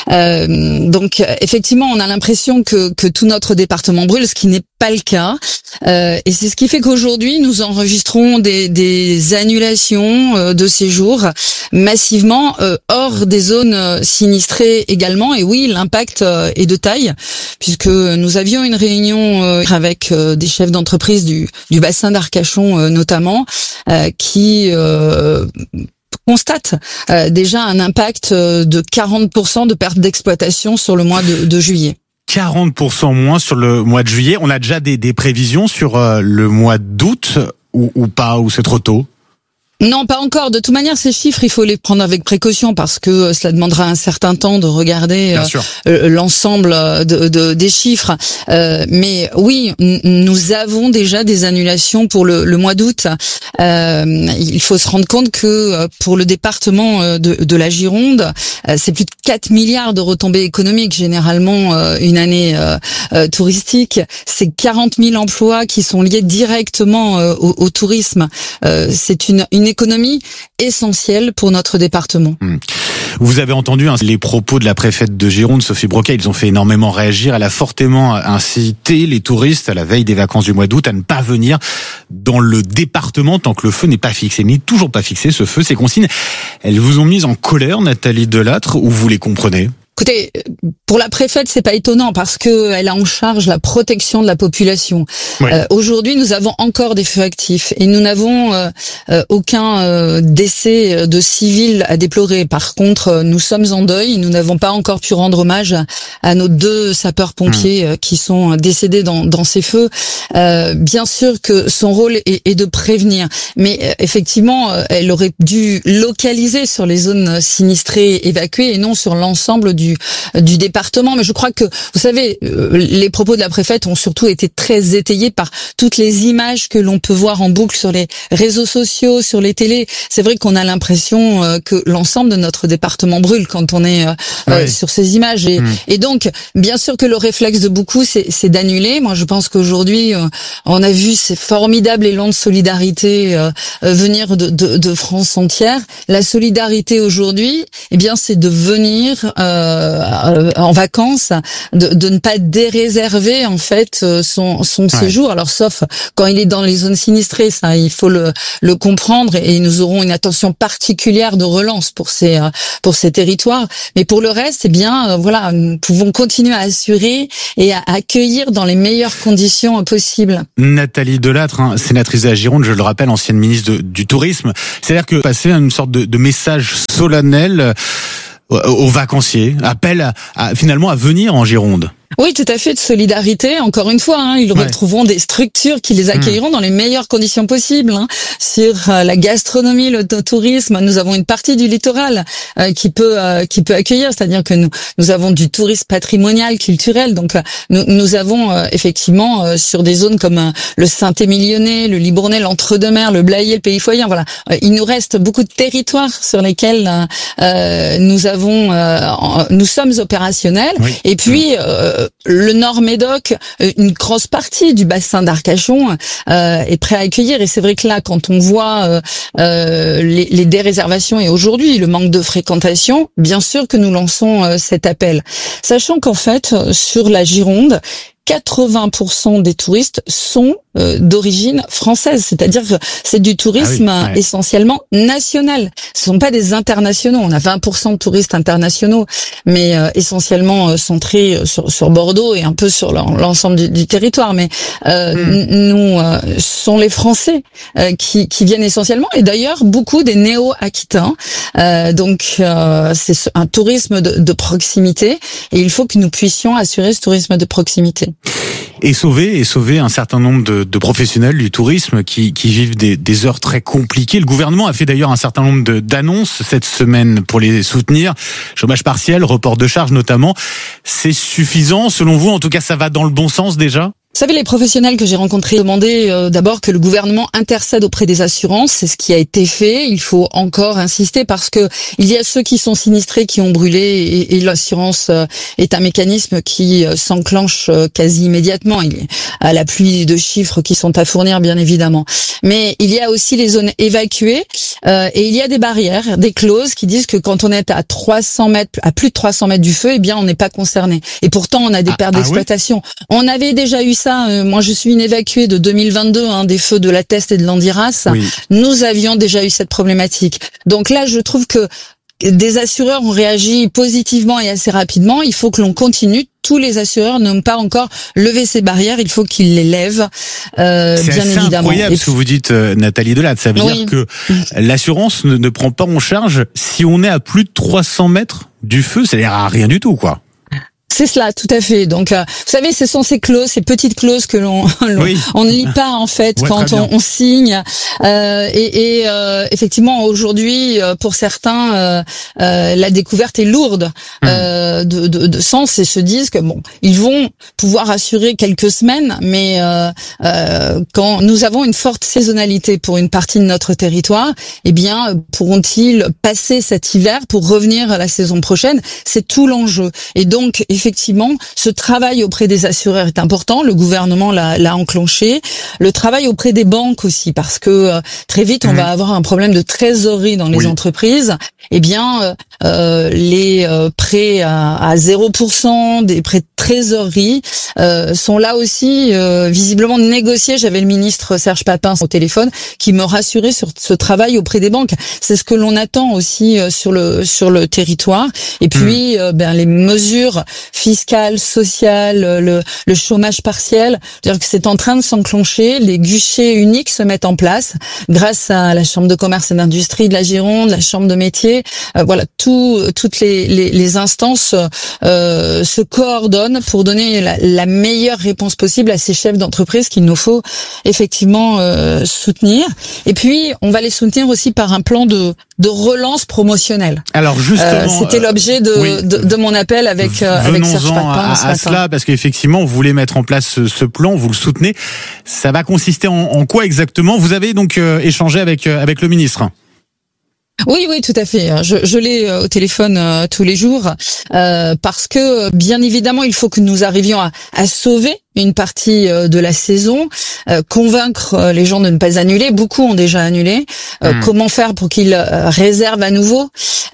Euh, donc effectivement, on a l'impression que, que tout notre département brûle, ce qui n'est pas le cas. Euh, et c'est ce qui fait qu'aujourd'hui, nous enregistrons des, des annulations euh, de séjours massivement euh, hors des zones euh, sinistrées également. Et oui, l'impact euh, est de taille, puisque nous avions une réunion euh, avec euh, des chefs d'entreprise du, du bassin d'Arcachon euh, notamment, euh, qui euh, constate euh, déjà un impact euh, de quarante pour cent de perte d'exploitation sur le mois de, de juillet. quarante pour cent moins sur le mois de juillet. On a déjà des, des prévisions sur euh, le mois d'août ou, ou pas, ou c'est trop tôt? Non, pas encore. De toute manière, ces chiffres, il faut les prendre avec précaution parce que cela demandera un certain temps de regarder euh, l'ensemble de, de, des chiffres. Euh, mais oui, nous avons déjà des annulations pour le, le mois d'août. Euh, il faut se rendre compte que pour le département de, de la Gironde, c'est plus de quatre milliards de retombées économiques. Généralement, une année euh, touristique, c'est quarante mille emplois qui sont liés directement euh, au, au tourisme. Euh, c'est une, une économie essentielle pour notre département. Vous avez entendu hein, les propos de la préfète de Gironde, Sophie Broquet, ils ont fait énormément réagir. Elle a fortement incité les touristes à la veille des vacances du mois d'août à ne pas venir dans le département tant que le feu n'est pas fixé. Mais toujours pas fixé ce feu, ces consignes, elles vous ont mis en colère, Nathalie Delattre, ou vous les comprenez ? Écoutez, pour la préfète, c'est pas étonnant parce que elle a en charge la protection de la population. Oui. Euh, aujourd'hui, nous avons encore des feux actifs et nous n'avons euh, euh, aucun euh, décès de civils à déplorer. Par contre, euh, nous sommes en deuil. Nous n'avons pas encore pu rendre hommage à, à nos deux sapeurs-pompiers mmh. euh, qui sont décédés dans, dans ces feux. Euh, bien sûr que son rôle est, est de prévenir, mais euh, effectivement, euh, elle aurait dû localiser sur les zones sinistrées, évacuées et non sur l'ensemble du du du département. Mais je crois que, vous savez, les propos de la préfète ont surtout été très étayés par toutes les images que l'on peut voir en boucle sur les réseaux sociaux, sur les télés. C'est vrai qu'on a l'impression euh, que l'ensemble de notre département brûle quand on est euh, ouais. euh, sur ces images. Et, mmh. et donc, bien sûr que le réflexe de beaucoup, c'est, c'est d'annuler. Moi, je pense qu'aujourd'hui, euh, on a vu ces formidables élans de solidarité euh, euh, venir de, de, de France entière. La solidarité aujourd'hui, eh bien, c'est de venir euh, en vacances, de, de ne pas déréserver en fait son, son ouais. séjour. Alors, sauf quand il est dans les zones sinistrées, ça, il faut le, le comprendre, et nous aurons une attention particulière de relance pour ces pour ces territoires. Mais pour le reste, eh bien, voilà, nous pouvons continuer à assurer et à accueillir dans les meilleures conditions possibles. Nathalie Delattre, hein, sénatrice de la Gironde, je le rappelle, ancienne ministre de, du Tourisme. C'est-à-dire que passer une sorte de, de message solennel aux vacanciers, appel à, à, finalement à venir en Gironde. Oui, tout à fait, de solidarité. Encore une fois, hein, ils ouais. retrouveront des structures qui les accueilleront mmh. dans les meilleures conditions possibles. Hein. Sur euh, la gastronomie, le tourisme, nous avons une partie du littoral euh, qui peut euh, qui peut accueillir. C'est-à-dire que nous nous avons du tourisme patrimonial, culturel. Donc euh, nous nous avons euh, effectivement euh, sur des zones comme euh, le Saint-Émilionnais, le Libournais, l'Entre-deux-Mers, le Blayais, le Pays Foyen. Voilà, euh, il nous reste beaucoup de territoires sur lesquels euh, nous avons euh, nous sommes opérationnels. Oui. Et puis euh, le Nord-Médoc, une grosse partie du bassin d'Arcachon euh, est prêt à accueillir. Et c'est vrai que là, quand on voit euh, euh, les, les déréservations et aujourd'hui le manque de fréquentation, bien sûr que nous lançons euh, cet appel. Sachant qu'en fait, sur la Gironde, quatre-vingts pour cent des touristes sont euh, d'origine française, c'est-à-dire que c'est du tourisme ah oui, ouais. essentiellement national. Ce sont pas des internationaux. On a vingt pour cent de touristes internationaux, mais euh, essentiellement euh, centrés sur, sur Bordeaux et un peu sur l'ensemble du, du territoire. Mais euh, mmh. nous euh, sont les Français euh, qui, qui viennent essentiellement, et d'ailleurs beaucoup des néo-aquitains. Euh, donc euh, c'est un tourisme de, de proximité, et il faut que nous puissions assurer ce tourisme de proximité. Et sauver, et sauver un certain nombre de, de professionnels du tourisme qui, qui vivent des, des heures très compliquées. Le gouvernement a fait d'ailleurs un certain nombre de, d'annonces cette semaine pour les soutenir. Chômage partiel, report de charges notamment. C'est suffisant selon vous? En tout cas, ça va dans le bon sens déjà? Vous savez, les professionnels que j'ai rencontrés demandaient euh, d'abord que le gouvernement intercède auprès des assurances. C'est ce qui a été fait. Il faut encore insister parce que il y a ceux qui sont sinistrés, qui ont brûlé, et, et l'assurance euh, est un mécanisme qui euh, s'enclenche euh, quasi immédiatement. Il y a la pluie de chiffres qui sont à fournir, bien évidemment. Mais il y a aussi les zones évacuées euh, et il y a des barrières, des clauses qui disent que quand on est à trois cents mètres, à plus de trois cents mètres du feu, eh bien, on n'est pas concerné. Et pourtant, on a des ah, pertes ah d'exploitation. Oui on avait déjà eu ça, euh, moi je suis une évacuée de deux mille vingt-deux, hein, des feux de la Teste et de l'Andiras. Oui. Nous avions déjà eu cette problématique. Donc là, je trouve que des assureurs ont réagi positivement et assez rapidement. Il faut que l'on continue. Tous les assureurs n'ont pas encore levé ces barrières. Il faut qu'ils les lèvent, euh, c'est bien assez évidemment. C'est incroyable ce que vous dites, euh, Nathalie Delattre. Ça veut oui. dire que l'assurance ne, ne prend pas en charge si on est à plus de trois cents mètres du feu. C'est-à-dire à rien du tout, quoi. C'est cela, tout à fait. Donc, euh, vous savez, ce sont ces clauses, ces petites clauses que l'on oui. on ne lit pas en fait ouais, quand on, on signe. Euh, et et euh, effectivement, aujourd'hui, pour certains, euh, euh, la découverte est lourde euh, de, de, de sens et se disent que bon, ils vont pouvoir assurer quelques semaines, mais euh, euh, quand nous avons une forte saisonnalité pour une partie de notre territoire, eh bien, pourront-ils passer cet hiver pour revenir à la saison prochaine? C'est tout l'enjeu. Et donc, effectivement, ce travail auprès des assureurs est important. Le gouvernement l'a, l'a enclenché. Le travail auprès des banques aussi, parce que euh, très vite, on mmh. va avoir un problème de trésorerie dans les oui. entreprises. Eh bien, euh, les euh, prêts à, à zéro pour cent, des prêts de trésorerie, euh, sont là aussi euh, visiblement négociés. J'avais le ministre Serge Papin au téléphone qui me rassurait sur ce travail auprès des banques. C'est ce que l'on attend aussi euh, sur le sur le territoire. Et puis, mmh. euh, ben les mesures fiscale, sociale, le, le chômage partiel, c'est-à-dire que c'est en train de s'enclencher, les guichets uniques se mettent en place grâce à la Chambre de commerce et d'industrie de la Gironde, la Chambre de métier, euh, voilà, tout, toutes les, les, les instances euh, se coordonnent pour donner la, la meilleure réponse possible à ces chefs d'entreprise qu'il nous faut effectivement euh, soutenir. Et puis, on va les soutenir aussi par un plan de de relance promotionnelle. Alors justement, euh, c'était l'objet de, oui, de, de mon appel avec euh, avec Serge Papin à, ce à cela, parce qu'effectivement, vous voulez mettre en place ce, ce plan, vous le soutenez. Ça va consister en, en quoi exactement? Vous avez donc euh, échangé avec euh, avec le ministre. Oui, oui, tout à fait. Je, je l'ai au téléphone euh, tous les jours euh, parce que, bien évidemment, il faut que nous arrivions à, à sauver une partie de la saison, euh, convaincre les gens de ne pas annuler. Beaucoup ont déjà annulé. Euh, mmh. Comment faire pour qu'ils réservent à nouveau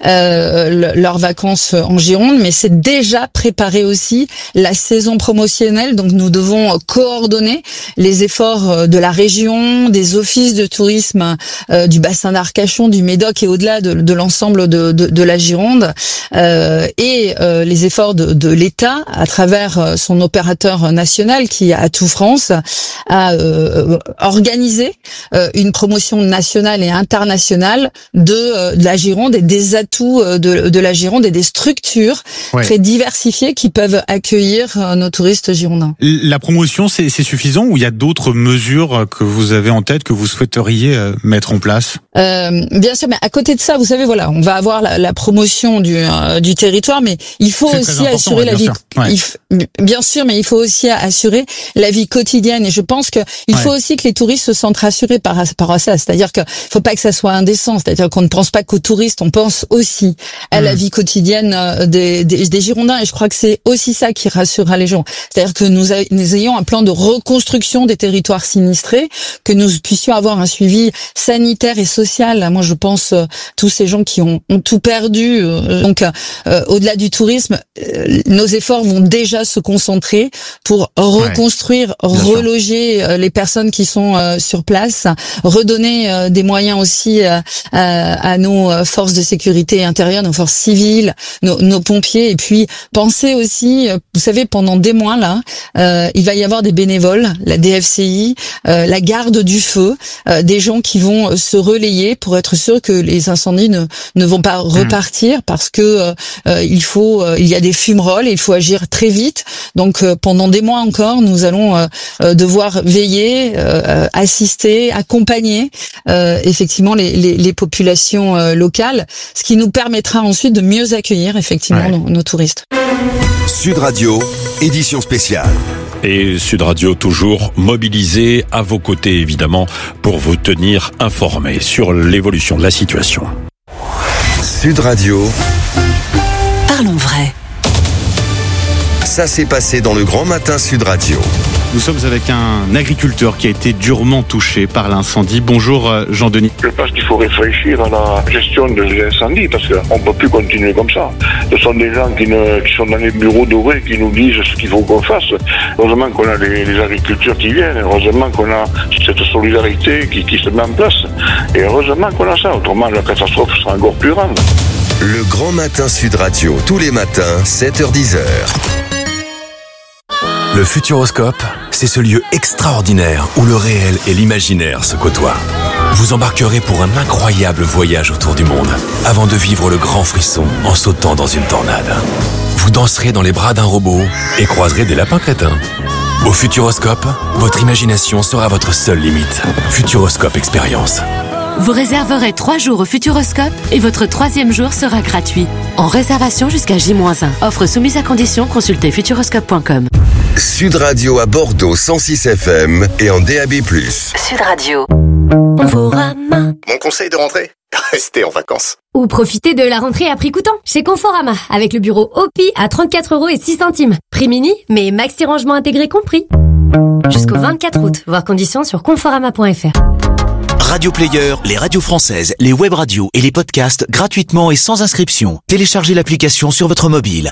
euh, leurs vacances en Gironde? Mais c'est déjà préparer aussi la saison promotionnelle. Donc nous devons coordonner les efforts de la région, des offices de tourisme euh, du bassin d'Arcachon, du Médoc et au-delà de, de l'ensemble de, de, de la Gironde, euh, et euh, les efforts de, de l'État à travers son opérateur national qui, à tout France, a euh, organisé euh, une promotion nationale et internationale de, euh, de la Gironde et des atouts euh, de, de la Gironde et des structures ouais. très diversifiées qui peuvent accueillir euh, nos touristes girondins. La promotion, c'est, c'est suffisant ou il y a d'autres mesures que vous avez en tête, que vous souhaiteriez euh, mettre en place? euh, Bien sûr, mais à côté de ça, vous savez, voilà, on va avoir la, la promotion du, euh, du territoire, mais il faut c'est aussi assurer la vie. Ouais. Il f... Bien sûr, mais il faut aussi assurer la vie quotidienne, et je pense que il ouais. faut aussi que les touristes se sentent rassurés par rapport à ça. C'est-à-dire que faut pas que ça soit indécent. C'est-à-dire qu'on ne pense pas qu'aux touristes, on pense aussi à mmh. la vie quotidienne des, des, des Girondins, et je crois que c'est aussi ça qui rassurera les gens. C'est-à-dire que nous, a, nous ayons un plan de reconstruction des territoires sinistrés, que nous puissions avoir un suivi sanitaire et social. Moi, je pense euh, tous ces gens qui ont, ont tout perdu. Euh, donc, euh, au-delà du tourisme, euh, nos efforts vont déjà se concentrer pour reconstruire, ouais, reloger sûr. les personnes qui sont euh, sur place, redonner euh, des moyens aussi euh, à, à nos forces de sécurité intérieure, nos forces civiles, nos, nos pompiers, et puis penser aussi, vous savez, pendant des mois là, euh, il va y avoir des bénévoles, la D F C I, euh, la garde du feu, euh, des gens qui vont se relayer pour être sûr que les incendies ne ne vont pas repartir, mmh. parce que euh, il faut, euh, il y a des fumerolles et il faut agir très vite. Donc euh, pendant des mois encore, nous allons euh, euh, devoir veiller, euh, assister, accompagner euh, effectivement les, les, les populations euh, locales, ce qui nous permettra ensuite de mieux accueillir effectivement ouais. nos, nos touristes. Sud Radio, édition spéciale. Et Sud Radio toujours mobilisé à vos côtés évidemment pour vous tenir informés sur l'évolution de la situation. Sud Radio. Parlons vrai. Ça s'est passé dans le Grand Matin Sud Radio. Nous sommes avec un agriculteur qui a été durement touché par l'incendie. Bonjour Jean-Denis. Je pense qu'il faut réfléchir à la gestion des incendies parce qu'on ne peut plus continuer comme ça. Ce sont des gens qui, ne, qui sont dans les bureaux dorés qui nous disent ce qu'il faut qu'on fasse. Heureusement qu'on a les, les agriculteurs qui viennent, heureusement qu'on a cette solidarité qui, qui se met en place. Et heureusement qu'on a ça, autrement la catastrophe sera encore plus grande. Le Grand Matin Sud Radio, tous les matins, sept heures dix heures. Le Futuroscope, c'est ce lieu extraordinaire où le réel et l'imaginaire se côtoient. Vous embarquerez pour un incroyable voyage autour du monde, avant de vivre le grand frisson en sautant dans une tornade. Vous danserez dans les bras d'un robot et croiserez des lapins crétins. Au Futuroscope, votre imagination sera votre seule limite. Futuroscope Expérience. Vous réserverez trois jours au Futuroscope et votre troisième jour sera gratuit. En réservation jusqu'à J moins un. Offre soumise à condition, consultez futuroscope point com. Sud Radio à Bordeaux cent six F M et en D A B plus. Sud Radio. Conforama. Mon conseil de rentrée, restez en vacances. Ou profitez de la rentrée à prix coûtant chez Conforama avec le bureau O P I à trente-quatre euros et six centimes. Prix mini, mais maxi rangement intégré compris. Jusqu'au vingt-quatre août. Voir conditions sur conforama point F R. Radio Player, les radios françaises, les web radios et les podcasts gratuitement et sans inscription. Téléchargez l'application sur votre mobile.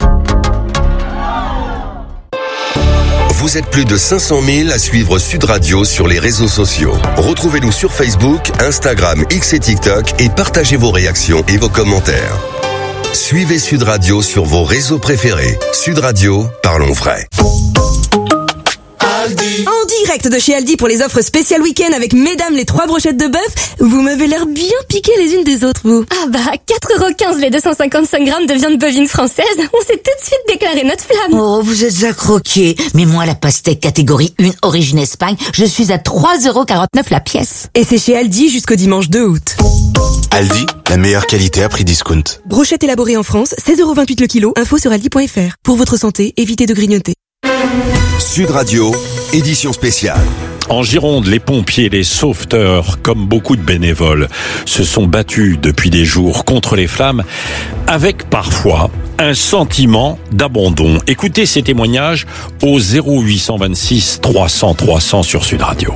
Vous êtes plus de cinq cent mille à suivre Sud Radio sur les réseaux sociaux. Retrouvez-nous sur Facebook, Instagram, X et TikTok et partagez vos réactions et vos commentaires. Suivez Sud Radio sur vos réseaux préférés. Sud Radio, parlons vrai. En direct direct de chez Aldi pour les offres spéciales week-end avec mesdames les trois brochettes de bœuf. Vous m'avez l'air bien piquées les unes des autres, vous. Ah bah, quatre euros quinze les deux cent cinquante-cinq grammes de viande bovine française. On s'est tout de suite déclaré notre flamme. Oh, vous êtes à croquer. Mais moi, la pastèque catégorie un origine Espagne, je suis à trois euros quarante-neuf la pièce. Et c'est chez Aldi jusqu'au dimanche deux août. Aldi, la meilleure qualité à prix discount. Brochette élaborée en France, seize euros vingt-huit le kilo. Info sur aldi point fr. Pour votre santé, évitez de grignoter. Sud Radio, édition spéciale. En Gironde, les pompiers et les sauveteurs, comme beaucoup de bénévoles, se sont battus depuis des jours contre les flammes, avec parfois un sentiment d'abandon. Écoutez ces témoignages au zéro huit cent vingt-six trois cents trois cents sur Sud Radio.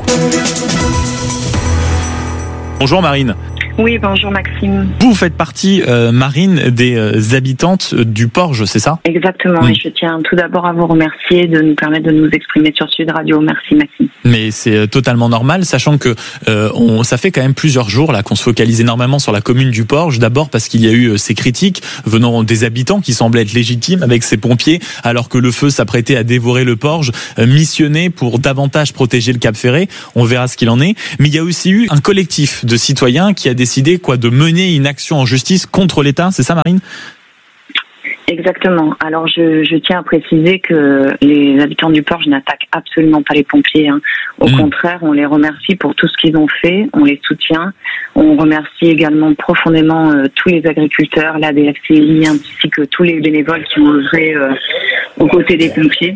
Bonjour Marine. Oui, bonjour Maxime. Vous faites partie, euh, Marine, des euh, habitantes du Porge, c'est ça? Exactement, mmh. Et je tiens tout d'abord à vous remercier de nous permettre de nous exprimer sur Sud Radio. Merci Maxime. Mais c'est totalement normal, sachant que euh, on, ça fait quand même plusieurs jours là qu'on se focalise énormément sur la commune du Porge. D'abord parce qu'il y a eu euh, ces critiques venant des habitants qui semblaient être légitimes avec ces pompiers, alors que le feu s'apprêtait à dévorer le Porge, euh, missionné pour davantage protéger le Cap Ferré. On verra ce qu'il en est. Mais il y a aussi eu un collectif de citoyens qui a décidé quoi de mener une action en justice contre l'État, c'est ça Marine? Exactement. Alors je, je tiens à préciser que les habitants du Porge n'attaquent absolument pas les pompiers. Hein. Au mmh. contraire, on les remercie pour tout ce qu'ils ont fait, on les soutient. On remercie également profondément euh, tous les agriculteurs, la D F C I, ainsi que tous les bénévoles qui ont œuvré euh, aux côtés des pompiers.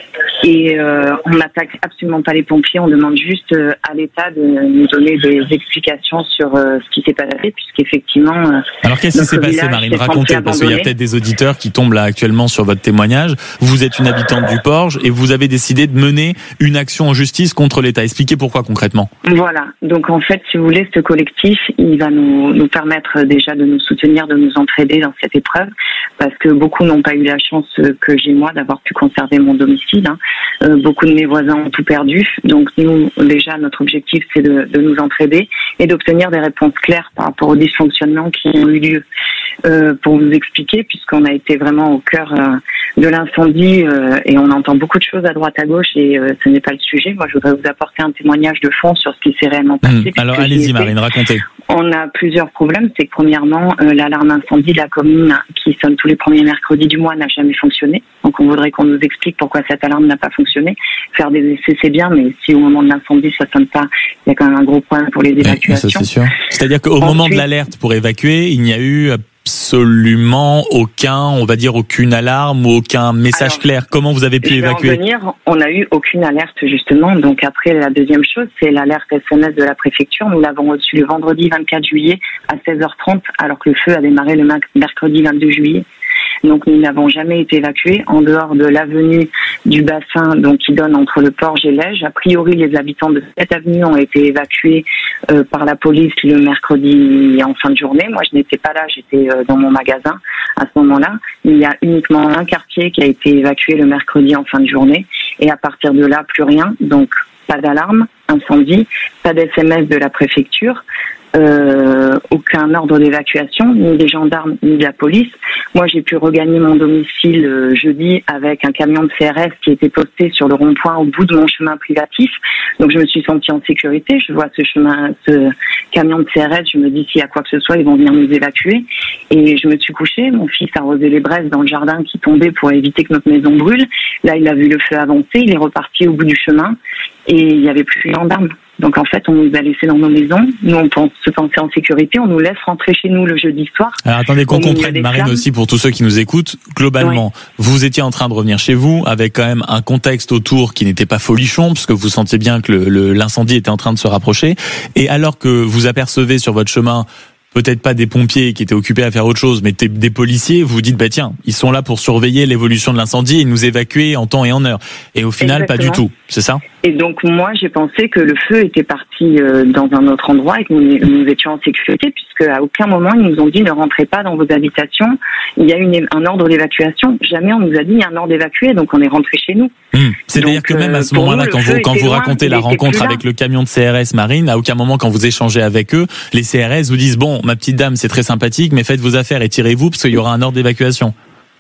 Et euh, on n'attaque absolument pas les pompiers, on demande juste euh, à l'État de nous donner des explications sur euh, ce qui s'est passé, puisqu'effectivement... Euh, Alors qu'est-ce qui s'est passé, Marine? Racontez, parce qu'il y a peut-être des auditeurs qui tombent là actuellement sur votre témoignage. Vous êtes une habitante du Porge et vous avez décidé de mener une action en justice contre l'État. Expliquez pourquoi concrètement. Voilà, donc en fait, si vous voulez, ce collectif, il va nous, nous permettre déjà de nous soutenir, de nous entraider dans cette épreuve, parce que beaucoup n'ont pas eu la chance que j'ai moi d'avoir pu conserver mon domicile. Hein. Euh, beaucoup de mes voisins ont tout perdu. Donc nous, déjà, notre objectif, c'est de, de nous entraider et d'obtenir des réponses claires par rapport aux dysfonctionnements qui ont eu lieu. Euh, pour vous expliquer, puisqu'on a été vraiment au cœur euh, de l'incendie euh, et on entend beaucoup de choses à droite à gauche et euh, ce n'est pas le sujet. Moi, je voudrais vous apporter un témoignage de fond sur ce qui s'est réellement passé. Mmh. Alors allez-y Marine, racontez. On a plusieurs problèmes. C'est que premièrement, euh, l'alarme incendie de la commune qui sonne tous les premiers mercredis du mois n'a jamais fonctionné. Donc on voudrait qu'on nous explique pourquoi cette alarme n'a pas fonctionné. Faire des essais, c'est bien, mais si au moment de l'incendie ça sonne pas, il y a quand même un gros problème pour les évacuations. Oui, ça, c'est sûr. C'est-à-dire qu'au Ensuite, moment de l'alerte pour évacuer, il n'y a eu absolument aucun, on va dire aucune alarme ou aucun message Alors, clair. Comment vous avez pu je vais évacuer? en venir, on n'a eu aucune alerte justement. Donc après, la deuxième chose, c'est l'alerte S M S de la préfecture. Nous l'avons reçue le vendredi vingt-quatre juillet à seize heures trente, alors que le feu a démarré le mercredi vingt-deux juillet. Donc nous n'avons jamais été évacués en dehors de l'avenue du bassin, donc qui donne entre le Porge et l'Ège. A priori, les habitants de cette avenue ont été évacués euh, par la police le mercredi en fin de journée. Moi, je n'étais pas là, j'étais euh, dans mon magasin à ce moment-là. Il y a uniquement un quartier qui a été évacué le mercredi en fin de journée. Et à partir de là, plus rien. Donc pas d'alarme, incendie, pas d'S M S de la préfecture. Euh, aucun ordre d'évacuation, ni des gendarmes, ni de la police. Moi, j'ai pu regagner mon domicile euh, jeudi avec un camion de C R S qui était posté sur le rond-point au bout de mon chemin privatif. Donc, je me suis sentie en sécurité. Je vois ce chemin, ce camion de C R S. Je me dis, s'il y a quoi que ce soit, ils vont venir nous évacuer. Et je me suis couchée. Mon fils a arrosé les braises dans le jardin qui tombait pour éviter que notre maison brûle. Là, il a vu le feu avancer. Il est reparti au bout du chemin et il n'y avait plus de gendarmes. Donc en fait, on nous a laissés dans nos maisons. Nous, on pense se penser en sécurité. On nous laisse rentrer chez nous le jeudi soir. Alors attendez qu'on comprenne, Marine, aussi pour tous ceux qui nous écoutent. Globalement, oui. Vous étiez en train de revenir chez vous avec quand même un contexte autour qui n'était pas folichon, parce que vous sentiez bien que le, le, l'incendie était en train de se rapprocher. Et alors que vous apercevez sur votre chemin peut-être pas des pompiers qui étaient occupés à faire autre chose, mais des policiers, vous vous dites, bah tiens, ils sont là pour surveiller l'évolution de l'incendie et nous évacuer en temps et en heure. Et au final, Exactement. Pas du tout, c'est ça? Et donc moi, j'ai pensé que le feu était parti euh, dans un autre endroit et que nous, nous étions en sécurité, puisque à aucun moment ils nous ont dit ne rentrez pas dans vos habitations. Il y a une, un ordre d'évacuation. Jamais on nous a dit il y a un ordre d'évacuer, donc on est rentré chez nous. Mmh. C'est-à-dire que même à ce moment-là, quand vous quand vous racontez la rencontre avec le camion de C R S, Marine, à aucun moment quand vous échangez avec eux, les C R S vous disent bon, ma petite dame, c'est très sympathique, mais faites vos affaires et tirez-vous parce qu'il y aura un ordre d'évacuation.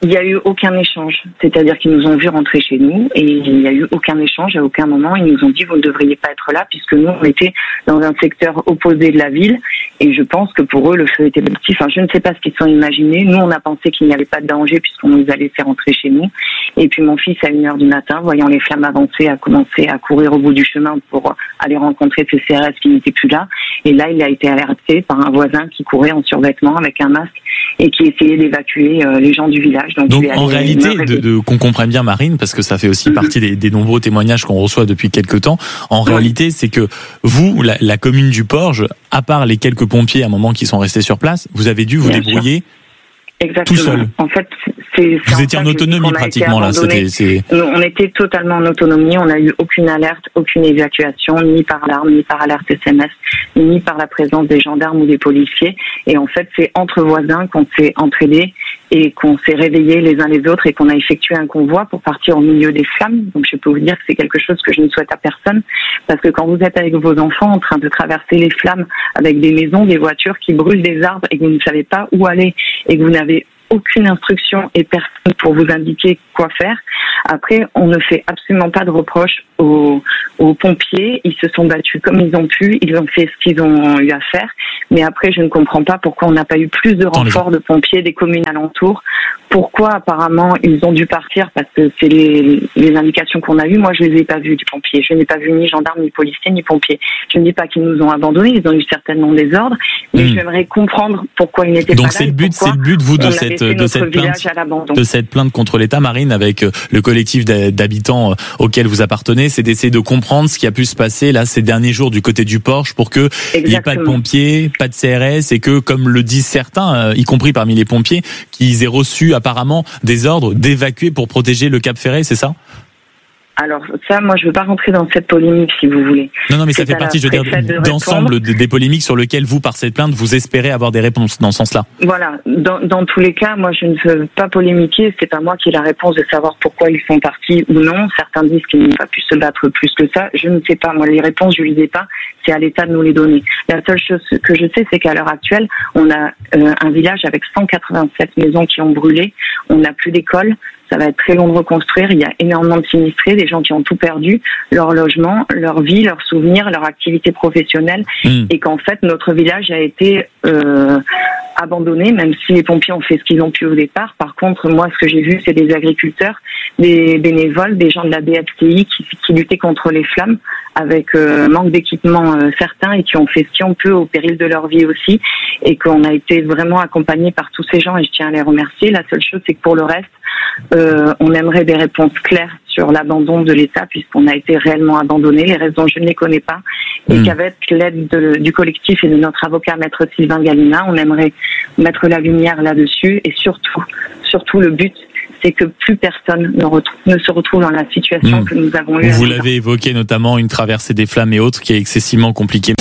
Il n'y a eu aucun échange, c'est-à-dire qu'ils nous ont vu rentrer chez nous et il n'y a eu aucun échange. À aucun moment, ils nous ont dit vous ne devriez pas être là puisque nous, on était dans un secteur opposé de la ville et je pense que pour eux, le feu était petit. Enfin, je ne sais pas ce qu'ils se sont imaginés. Nous, on a pensé qu'il n'y avait pas de danger puisqu'on nous a laissé rentrer chez nous. Et puis mon fils, à une heure du matin, voyant les flammes avancer, a commencé à courir au bout du chemin pour aller rencontrer ses C R S qui n'étaient plus là. Et là, il a été alerté par un voisin qui courait en survêtement avec un masque et qui essayait d'évacuer euh, les gens du village. Donc, Donc en réalité, de, de, qu'on comprenne bien Marine, parce que ça fait aussi mm-hmm. partie des, des nombreux témoignages qu'on reçoit depuis quelques temps, en ouais. réalité, c'est que vous, la, la commune du Porge, à part les quelques pompiers à un moment qui sont restés sur place, vous avez dû vous bien débrouiller sûr. Exactement. Tout seul. En fait, c'est, c'est vous étiez en autonomie pratiquement là. C'était, c'est... On était totalement en autonomie. On n'a eu aucune alerte, aucune évacuation, ni par alarme, ni par alerte S M S, ni par la présence des gendarmes ou des policiers. Et en fait, c'est entre voisins qu'on s'est entraînés et qu'on s'est réveillés les uns les autres et qu'on a effectué un convoi pour partir au milieu des flammes. Donc je peux vous dire que c'est quelque chose que je ne souhaite à personne parce que quand vous êtes avec vos enfants en train de traverser les flammes avec des maisons, des voitures qui brûlent des arbres et que vous ne savez pas où aller et que vous n'avez aucune instruction et personne pour vous indiquer quoi faire. Après, on ne fait absolument pas de reproches aux, aux pompiers. Ils se sont battus comme ils ont pu. Ils ont fait ce qu'ils ont eu à faire. Mais après, je ne comprends pas pourquoi on n'a pas eu plus de renforts de pompiers des communes alentours. Pourquoi, apparemment, ils ont dû partir parce que c'est les, les indications qu'on a eues. Moi, je les ai pas vus, des pompiers. Je n'ai pas vu ni gendarmes, ni policiers, ni pompiers. Je ne dis pas qu'ils nous ont abandonnés. Ils ont eu certainement des ordres. Mais mmh. j'aimerais comprendre pourquoi ils n'étaient Donc pas là. Donc, c'est le but, c'est le but, vous, de cette, de cette plainte, de cette plainte contre l'État, Marine, avec le collectif d'habitants auquel vous appartenez, c'est d'essayer de comprendre ce qui a pu se passer, là, ces derniers jours du côté du Porge pour que il n'y ait pas de pompiers, pas de C R S et que, comme le disent certains, y compris parmi les pompiers, qu'ils aient reçu apparemment des ordres d'évacuer pour protéger le Cap Ferret, c'est ça? Alors ça, moi, je veux pas rentrer dans cette polémique, si vous voulez. Non, non, mais ça fait partie, je veux dire, d'ensemble de des polémiques sur lesquelles vous, par cette plainte, vous espérez avoir des réponses dans ce sens-là. Voilà. Dans, dans tous les cas, moi, je ne veux pas polémiquer. C'est pas moi qui ai la réponse de savoir pourquoi ils sont partis ou non. Certains disent qu'ils n'ont pas pu se battre plus que ça. Je ne sais pas. Moi, les réponses, je les ai pas. C'est à l'État de nous les donner. La seule chose que je sais, c'est qu'à l'heure actuelle, on a euh, un village avec cent quatre-vingt-sept maisons qui ont brûlé. On n'a plus d'école. Ça va être très long de reconstruire. Il y a énormément de sinistrés, des gens qui ont tout perdu, leur logement, leur vie, leurs souvenirs, leur activité professionnelle, mmh. et qu'en fait notre village a été euh, abandonné, même si les pompiers ont fait ce qu'ils ont pu au départ. Par contre, moi, ce que j'ai vu, c'est des agriculteurs, des bénévoles, des gens de la D F T I qui, qui luttaient contre les flammes avec euh, manque d'équipement euh, certains et qui ont fait ce qu'on peut au péril de leur vie aussi, et qu'on a été vraiment accompagnés par tous ces gens et je tiens à les remercier. La seule chose, c'est que pour le reste, euh, on aimerait des réponses claires sur l'abandon de l'État puisqu'on a été réellement abandonné. Les raisons, je ne les connais pas. Et mmh. qu'avec l'aide de, du collectif et de notre avocat, maître Sylvain Galina, on aimerait mettre la lumière là-dessus et surtout, surtout le but, c'est que plus personne ne, retrouve, ne se retrouve dans la situation mmh. que nous avons eue. Vous l'avez évoqué, notamment une traversée des flammes et autres qui est excessivement compliquée.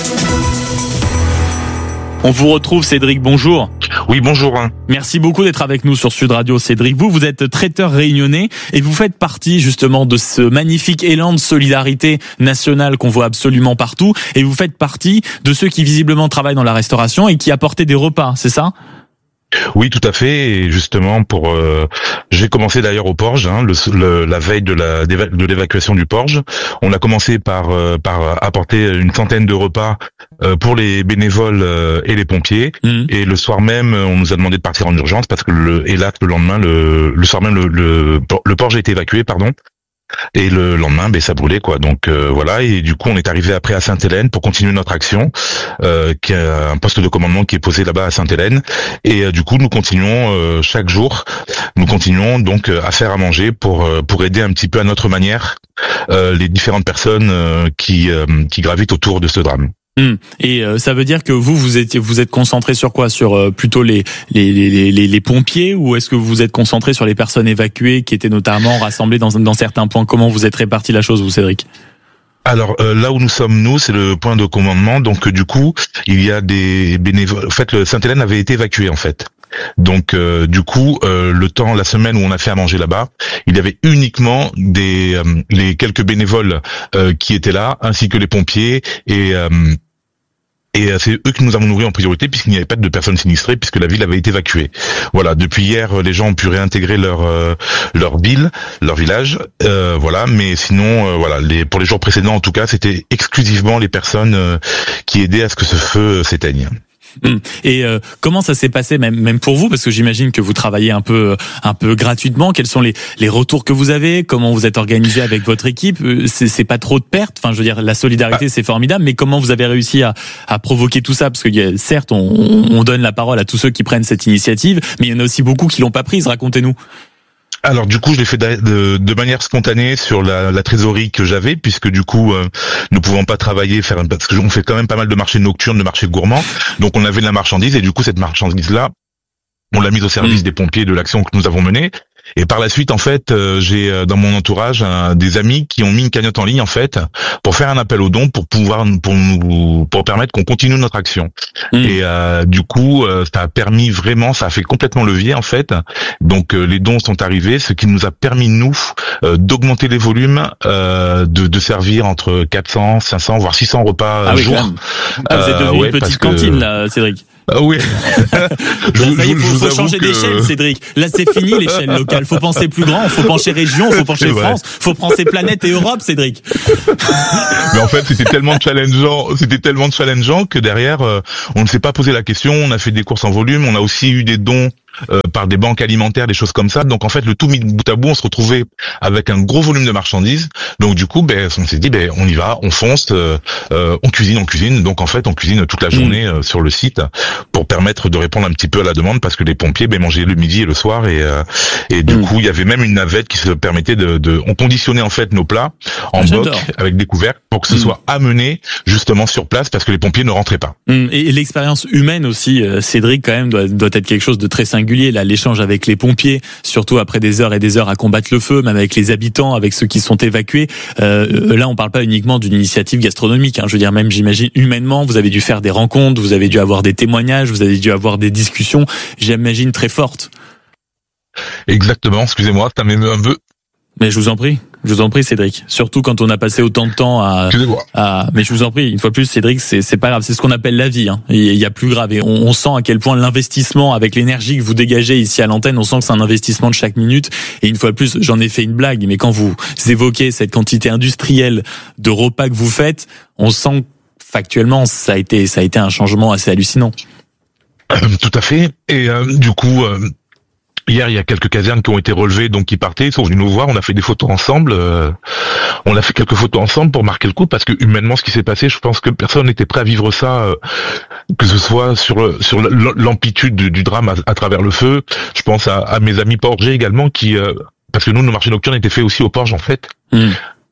On vous retrouve, Cédric, bonjour. Oui, bonjour. Merci beaucoup d'être avec nous sur Sud Radio, Cédric. Vous, vous êtes traiteur réunionnais et vous faites partie justement de ce magnifique élan de solidarité nationale qu'on voit absolument partout. Et vous faites partie de ceux qui visiblement travaillent dans la restauration et qui apportaient des repas, c'est ça ? Oui, tout à fait. Et justement, pour euh, j'ai commencé d'ailleurs au Porge, hein, le, le, la veille de la de l'évacuation du Porge. On a commencé par euh, par apporter une centaine de repas euh, pour les bénévoles euh, et les pompiers. Mmh. Et le soir même, on nous a demandé de partir en urgence parce que le et là le lendemain, le le soir même, le le, le Porge a été évacué, pardon. Et le lendemain, ben ça brûlait quoi. Donc euh, voilà. Et du coup, on est arrivé après à Sainte-Hélène pour continuer notre action, euh, qui a un poste de commandement qui est posé là-bas à Sainte-Hélène. Et euh, du coup, nous continuons euh, chaque jour, nous continuons donc euh, à faire à manger pour euh, pour aider un petit peu à notre manière euh, les différentes personnes euh, qui euh, qui gravitent autour de ce drame. Hum. Et euh, ça veut dire que vous vous êtes vous êtes concentré sur quoi? Sur euh, plutôt les les, les les les pompiers, ou est-ce que vous êtes concentré sur les personnes évacuées qui étaient notamment rassemblées dans dans certains points? Comment vous êtes réparti la chose, vous, Cédric? Alors euh, là où nous sommes, nous, c'est le point de commandement. Donc du coup, il y a des bénévoles. En fait, le Sainte-Hélène avait été évacué en fait. Donc euh, du coup, euh, le temps, la semaine où on a fait à manger là-bas, il y avait uniquement des euh, les quelques bénévoles euh, qui étaient là, ainsi que les pompiers et euh, Et c'est eux que nous avons nourris en priorité puisqu'il n'y avait pas de personnes sinistrées puisque la ville avait été évacuée. Voilà, depuis hier, les gens ont pu réintégrer leur euh, leur ville, leur village. Euh, voilà, mais sinon, euh, voilà, les, pour les jours précédents, en tout cas, c'était exclusivement les personnes euh, qui aidaient à ce que ce feu euh, s'éteigne. Et euh, comment ça s'est passé, même même pour vous, parce que j'imagine que vous travaillez un peu un peu gratuitement. Quels sont les les retours que vous avez? Comment vous êtes organisé avec votre équipe? C'est c'est pas trop de pertes. Enfin, je veux dire, la solidarité, c'est formidable, mais comment vous avez réussi à à provoquer tout ça? Parce que y a, certes, on, on donne la parole à tous ceux qui prennent cette initiative, mais il y en a aussi beaucoup qui l'ont pas prise. Racontez-nous. Alors du coup, je l'ai fait de, de, de manière spontanée sur la, la trésorerie que j'avais, puisque du coup, euh, nous pouvons pas travailler, faire parce que on fait quand même pas mal de marchés nocturnes, de marchés gourmands. Donc on avait de la marchandise et du coup cette marchandise-là, on l'a mise au service mmh. des pompiers de l'action que nous avons menée. Et par la suite, en fait, euh, j'ai euh, dans mon entourage un, des amis qui ont mis une cagnotte en ligne, en fait, pour faire un appel aux dons, pour pouvoir, pour nous, pour permettre qu'on continue notre action. Mmh. Et euh, du coup, euh, ça a permis vraiment, ça a fait complètement levier, en fait. Donc euh, les dons sont arrivés, ce qui nous a permis nous euh, d'augmenter les volumes, euh, de, de servir entre quatre cents, cinq cents, voire six cents repas ah oui, jour. Ah, vous êtes devenu euh, ouais, une petite cantine que... là, Cédric. Ah oui. je, ça y est, faut, faut changer que... d'échelle, Cédric. Là, c'est fini l'échelle locale. Faut penser plus grand. Faut pencher région. Faut pencher France. Faut penser planète et Europe, Cédric. Mais en fait, c'était tellement challengeant, c'était tellement challengeant que derrière, euh, on ne s'est pas posé la question. On a fait des courses en volume. On a aussi eu des dons. Euh, par des banques alimentaires, des choses comme ça. Donc en fait, le tout mis bout à bout, on se retrouvait avec un gros volume de marchandises. Donc du coup, ben, on s'est dit, ben, on y va, on fonce, euh, euh, on cuisine, on cuisine. Donc en fait, on cuisine toute la journée euh, sur le site pour permettre de répondre un petit peu à la demande, parce que les pompiers, ben, mangeaient le midi et le soir, et euh, et du mmh. coup, il y avait même une navette qui se permettait de, de, on conditionnait en fait nos plats en J'adore. boc avec des couvercles pour que ce mmh. soit amené justement sur place, parce que les pompiers ne rentraient pas. Mmh. Et, et l'expérience humaine aussi, euh, Cédric, quand même, doit, doit être quelque chose de très singulier. Là, l'échange avec les pompiers, surtout après des heures et des heures à combattre le feu, même avec les habitants, avec ceux qui sont évacués. Euh, là, on parle pas uniquement d'une initiative gastronomique. Hein. Je veux dire, même, j'imagine, humainement, vous avez dû faire des rencontres, vous avez dû avoir des témoignages, vous avez dû avoir des discussions, j'imagine, très fortes. Exactement. Excusez-moi, ça m'émeut un peu. Mais je vous en prie. Je vous en prie, Cédric. Surtout quand on a passé autant de temps à, à, mais je vous en prie, une fois plus, Cédric, c'est, c'est pas grave. C'est ce qu'on appelle la vie, hein. Il y a plus grave. Et on, on sent à quel point l'investissement, avec l'énergie que vous dégagez ici à l'antenne, on sent que c'est un investissement de chaque minute. Et une fois plus, j'en ai fait une blague, mais quand vous évoquez cette quantité industrielle de repas que vous faites, on sent factuellement, ça a été, ça a été un changement assez hallucinant. Euh, tout à fait. Et euh, du coup, euh... hier, il y a quelques casernes qui ont été relevées, donc qui partaient, ils sont venus nous voir, on a fait des photos ensemble, euh, on a fait quelques photos ensemble pour marquer le coup, parce que humainement, ce qui s'est passé, je pense que personne n'était prêt à vivre ça, euh, que ce soit sur sur l'amplitude du, du drame à, à travers le feu. Je pense à, à mes amis porgers également, qui, euh, parce que nous, nos marchés nocturnes étaient faits aussi au Porge, en fait. Mm.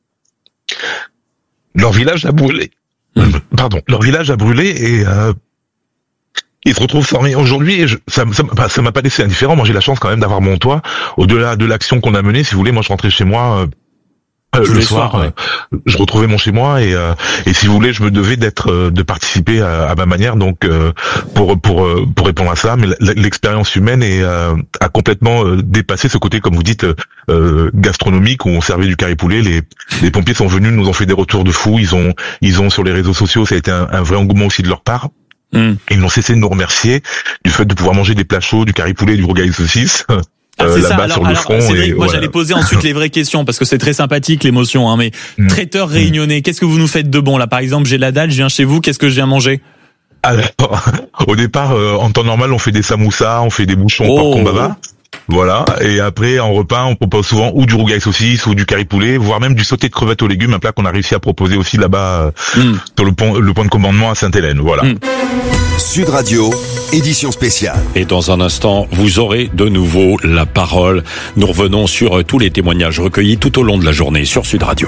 Leur village a brûlé. Mm. Pardon, leur village a brûlé et... Euh, ils se retrouvent formés aujourd'hui et je, ça, ça, ça m'a pas laissé indifférent. Moi, j'ai la chance quand même d'avoir mon toit. Au-delà de l'action qu'on a menée, si vous voulez, moi, je rentrais chez moi euh, euh, le soir. Soirs, ouais. euh, je retrouvais mon chez moi et euh, et si vous voulez, je me devais d'être euh, de participer à, à ma manière. Donc euh, pour pour pour répondre à ça, mais l'expérience humaine est euh, a complètement euh, dépassé ce côté, comme vous dites, euh, gastronomique où on servait du curry poulet. Les les pompiers sont venus, nous ont fait des retours de fou. Ils ont ils ont sur les réseaux sociaux, ça a été un, un vrai engouement aussi de leur part. Mmh. Ils n'ont cessé de nous remercier du fait de pouvoir manger des plats chauds, du curry poulet, du rougail saucisse. Ah, euh, c'est ça. Alors, sur le alors, front Cédric, et, moi voilà. J'allais poser ensuite les vraies questions parce que c'est très sympathique l'émotion, hein. Mais mmh. traiteur réunionnais, mmh. qu'est-ce que vous nous faites de bon là? Par exemple, j'ai la dalle, je viens chez vous, qu'est-ce que je viens manger? Alors, au départ, euh, en temps normal, on fait des samoussas, on fait des bouchons oh. porc combava. Voilà, et après en repas on propose souvent ou du rougail saucisse ou du curry poulet, voire même du sauté de crevettes aux légumes, un plat qu'on a réussi à proposer aussi là-bas mm. sur le pont, le point de commandement à Sainte-Hélène. Voilà. Mm. Sud Radio, édition spéciale. Et dans un instant, vous aurez de nouveau la parole. Nous revenons sur tous les témoignages recueillis tout au long de la journée sur Sud Radio.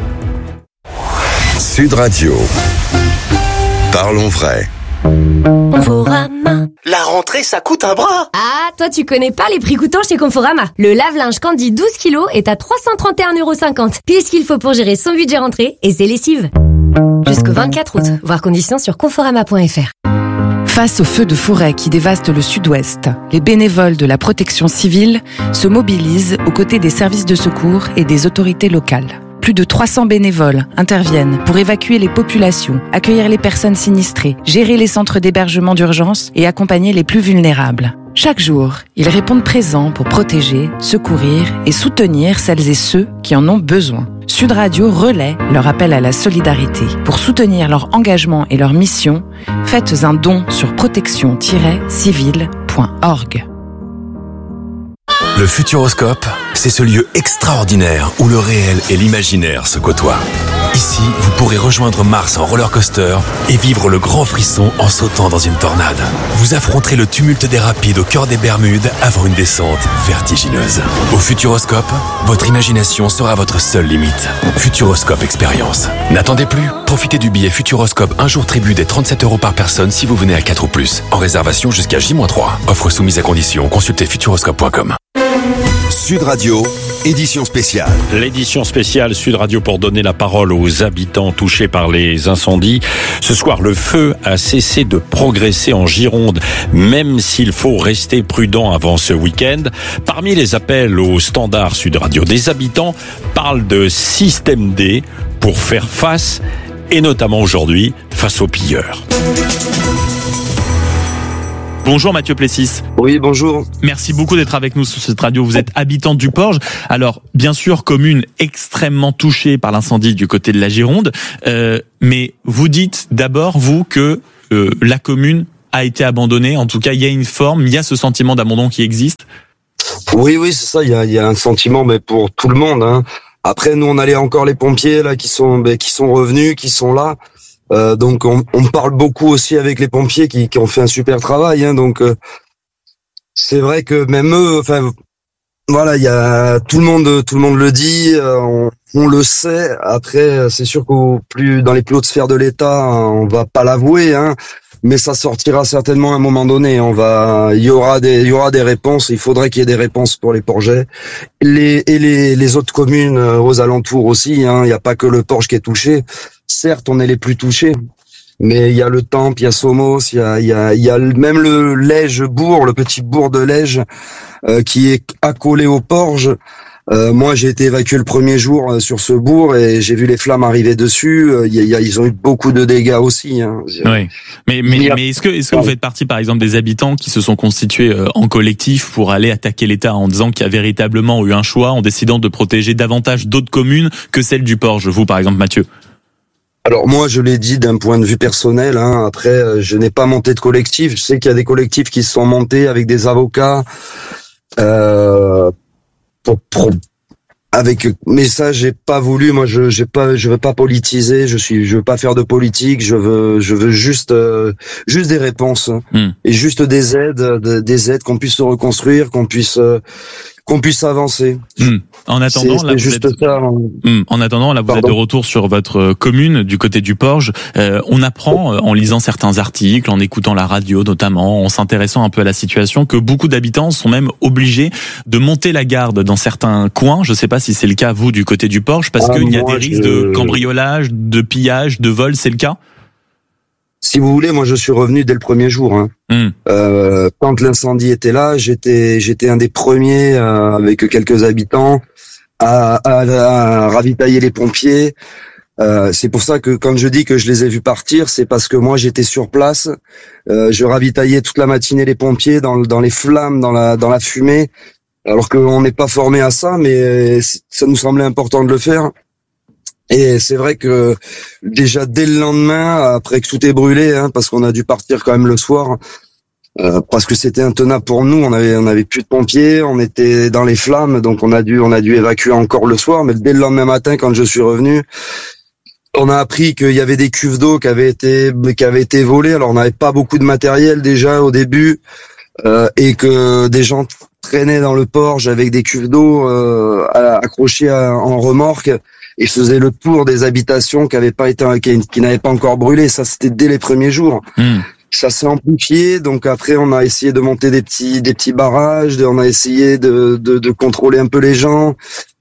Sud Radio. Parlons vrai. Conforama. La rentrée, ça coûte un bras. Ah, toi tu connais pas les prix coûtants chez Conforama. Le lave-linge Candy douze kilos est à trois cent trente et un euros cinquante. Pile ce qu'il faut pour gérer son budget rentrée et ses lessives. Jusqu'au vingt-quatre août. Voir conditions sur conforama point f r. Face aux feux de forêt qui dévastent le sud-ouest, les bénévoles de la protection civile se mobilisent aux côtés des services de secours et des autorités locales. Plus de trois cents bénévoles interviennent pour évacuer les populations, accueillir les personnes sinistrées, gérer les centres d'hébergement d'urgence et accompagner les plus vulnérables. Chaque jour, ils répondent présents pour protéger, secourir et soutenir celles et ceux qui en ont besoin. Sud Radio relaie leur appel à la solidarité. Pour soutenir leur engagement et leur mission, faites un don sur protection tiret civile point org. Le Futuroscope, c'est ce lieu extraordinaire où le réel et l'imaginaire se côtoient. Ici, vous pourrez rejoindre Mars en roller coaster et vivre le grand frisson en sautant dans une tornade. Vous affronterez le tumulte des rapides au cœur des Bermudes avant une descente vertigineuse. Au Futuroscope, votre imagination sera votre seule limite. Futuroscope Expérience. N'attendez plus, profitez du billet Futuroscope un jour tribu des trente-sept euros par personne si vous venez à quatre ou plus. En réservation jusqu'à J trois. Offre soumise à condition, consultez futuroscope point com. Sud Radio, édition spéciale. L'édition spéciale Sud Radio pour donner la parole aux habitants touchés par les incendies. Ce soir, le feu a cessé de progresser en Gironde, même s'il faut rester prudent avant ce week-end. Parmi les appels au standard Sud Radio, des habitants parlent de système D pour faire face, et notamment aujourd'hui, face aux pilleurs. Bonjour Mathieu Plessis. Oui, bonjour. Merci beaucoup d'être avec nous sur cette radio. Vous êtes habitant du Porge. Alors, bien sûr, commune extrêmement touchée par l'incendie du côté de la Gironde. Euh, mais vous dites d'abord, vous, que euh, la commune a été abandonnée. En tout cas, il y a une forme, il y a ce sentiment d'abandon qui existe. Oui, oui, c'est ça. Il y a, il y a un sentiment, mais pour tout le monde, hein. Après, nous, on a les, encore les pompiers là qui sont, ben, qui sont revenus, qui sont là. Euh, donc on, on parle beaucoup aussi avec les pompiers qui, qui ont fait un super travail, hein, donc euh, c'est vrai que même eux, enfin voilà, il y a tout le monde, tout le monde le dit, euh, on, on le sait. Après, c'est sûr qu'au plus dans les plus hautes sphères de l'État, on va pas l'avouer, hein, mais ça sortira certainement à un moment donné. On va, il y aura des, il y aura des réponses. Il faudrait qu'il y ait des réponses pour les Porgais, les et les, les autres communes aux alentours aussi. Hein, il n'y a pas que le Porge qui est touché. Certes, on est les plus touchés, mais il y a le Temple, il y a Somos, il y a, il y a, il y a même le Lège-Bourg, le petit bourg de Lège, euh, qui est accolé au Porge. Euh, moi, j'ai été évacué le premier jour euh, sur ce bourg et j'ai vu les flammes arriver dessus. Euh, y a, y a, ils ont eu beaucoup de dégâts aussi. Hein. Oui, mais mais, mais est-ce que est-ce que vous faites partie, par exemple, des habitants qui se sont constitués euh, en collectif pour aller attaquer l'État en disant qu'il y a véritablement eu un choix en décidant de protéger davantage d'autres communes que celles du Porge, vous, par exemple, Mathieu? Alors moi, je l'ai dit d'un point de vue personnel. Hein. Après, je n'ai pas monté de collectif. Je sais qu'il y a des collectifs qui se sont montés avec des avocats, euh, pour, pour, avec. Mais ça, j'ai pas voulu. Moi, je, j'ai pas, je veux pas politiser. Je suis, je veux pas faire de politique. Je veux, je veux juste, euh, juste des réponses mmh. et juste des aides, des aides qu'on puisse se reconstruire, qu'on puisse. Euh, qu'on puisse avancer. Mmh. En attendant, c'est, là, c'est vous êtes... ça. Mmh. En attendant, là, vous Pardon. êtes de retour sur votre commune du côté du Porge. Euh, on apprend, euh, en lisant certains articles, en écoutant la radio notamment, en s'intéressant un peu à la situation, que beaucoup d'habitants sont même obligés de monter la garde dans certains coins. Je ne sais pas si c'est le cas, vous, du côté du Porge, parce ah, qu'il y a des risques je... de cambriolage, de pillage, de vol, c'est le cas? Si vous voulez, moi je suis revenu dès le premier jour. Hein. Mmh. Euh, quand l'incendie était là, j'étais j'étais un des premiers euh, avec quelques habitants à, à, à ravitailler les pompiers. Euh, c'est pour ça que quand je dis que je les ai vus partir, c'est parce que moi j'étais sur place. Euh, je ravitaillais toute la matinée les pompiers dans dans les flammes, dans la dans la fumée. Alors qu'on n'est pas formé à ça, mais ça nous semblait important de le faire. Et c'est vrai que déjà dès le lendemain, après que tout est brûlé, hein, parce qu'on a dû partir quand même le soir, euh, parce que c'était intenable pour nous. On avait on avait plus de pompiers, on était dans les flammes, donc on a dû on a dû évacuer encore le soir. Mais dès le lendemain matin, quand je suis revenu, on a appris qu'il y avait des cuves d'eau qui avaient été qui avaient été volées. Alors on n'avait pas beaucoup de matériel déjà au début, euh, et que des gens traînaient dans le Porge avec des cuves d'eau euh, accrochées à, en remorque. Et faisait le tour des habitations qui avaient pas été, qui, qui n'avaient pas encore brûlé. Ça, c'était dès les premiers jours. Mmh. Ça s'est amplifié. Donc après, on a essayé de monter des petits, des petits barrages. On a essayé de, de, de contrôler un peu les gens.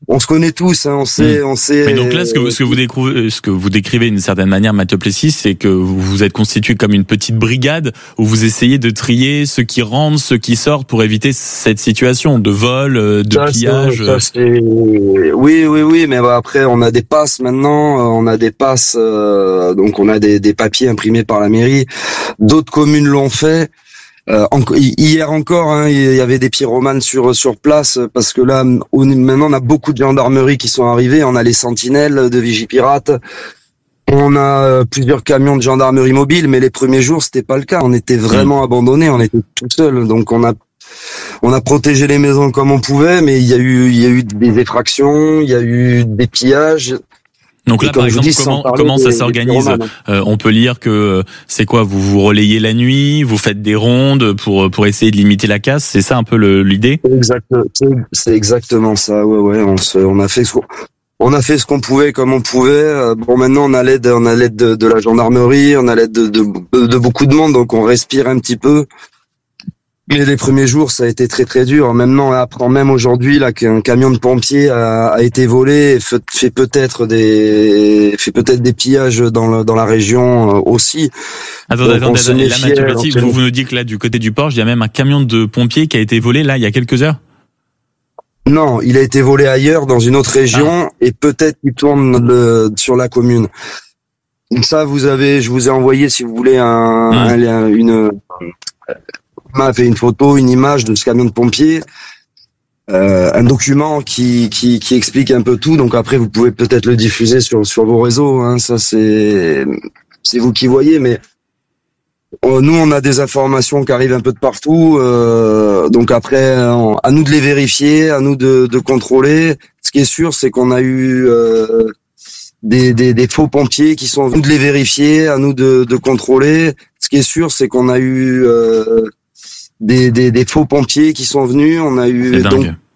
on se connaît tous, hein, on sait, mmh. on sait. Mais donc là, ce que vous, ce que vous décrivez, ce que vous décrivez d'une certaine manière, Mathieu Plessis, c'est que vous vous êtes constitué comme une petite brigade où vous essayez de trier ceux qui rentrent, ceux qui sortent pour éviter cette situation de vol, de ça, pillage. Ça, c'est... Oui, oui, oui, mais bah, après, on a des passes maintenant, on a des passes, euh, donc on a des, des papiers imprimés par la mairie. D'autres communes l'ont fait. Euh, en, hier encore, hein, il y avait des pyromanes sur sur place parce que là, on, maintenant, on a beaucoup de gendarmerie qui sont arrivés. On a les sentinelles de Vigipirate. On a euh, plusieurs camions de gendarmerie mobile, mais les premiers jours, c'était pas le cas. On était vraiment mmh. abandonnés, on était tout seuls. Donc on a on a protégé les maisons comme on pouvait, mais il y a eu il y a eu des effractions, il y a eu des pillages. Donc là, par exemple, dis, comment, comment ça des, s'organise euh, On peut lire que c'est quoi Vous vous relayez la nuit, vous faites des rondes pour pour essayer de limiter la casse. C'est ça un peu le, l'idée Exact, c'est, c'est exactement ça. Ouais, ouais. On se, on a fait ce qu'on, on a fait ce qu'on pouvait comme on pouvait. Bon, maintenant on a l'aide, on a l'aide de, de la gendarmerie, on a l'aide de, de, de beaucoup de monde, donc on respire un petit peu. Mais les premiers jours, ça a été très très dur. Maintenant, apprend même aujourd'hui là qu'un camion de pompiers a, a été volé, et fait, fait peut-être des fait peut-être des pillages dans le, dans la région aussi. Attendez, attendez, attendez. Là, Mathieu Plessis, vous, vous nous dites que là, du côté du Porche, il y a même un camion de pompiers qui a été volé là il y a quelques heures. Non, il a été volé ailleurs, dans une autre région, ah. et peut-être qu'il tourne le, sur la commune. Donc ça, vous avez, je vous ai envoyé, si vous voulez, un, ah. un une. m'a fait une photo, une image de ce camion de pompiers, euh, un document qui, qui qui explique un peu tout. Donc après, vous pouvez peut-être le diffuser sur sur vos réseaux. Hein, ça c'est c'est vous qui voyez. Mais nous, on a des informations qui arrivent un peu de partout. Euh, donc après, à nous de les vérifier, à nous de de contrôler. Ce qui est sûr, c'est qu'on a eu euh, Des, des, des faux pompiers qui sont venus de les vérifier, à nous de, de contrôler. Ce qui est sûr, c'est qu'on a eu euh, des, des, des faux pompiers qui sont venus. On a eu donc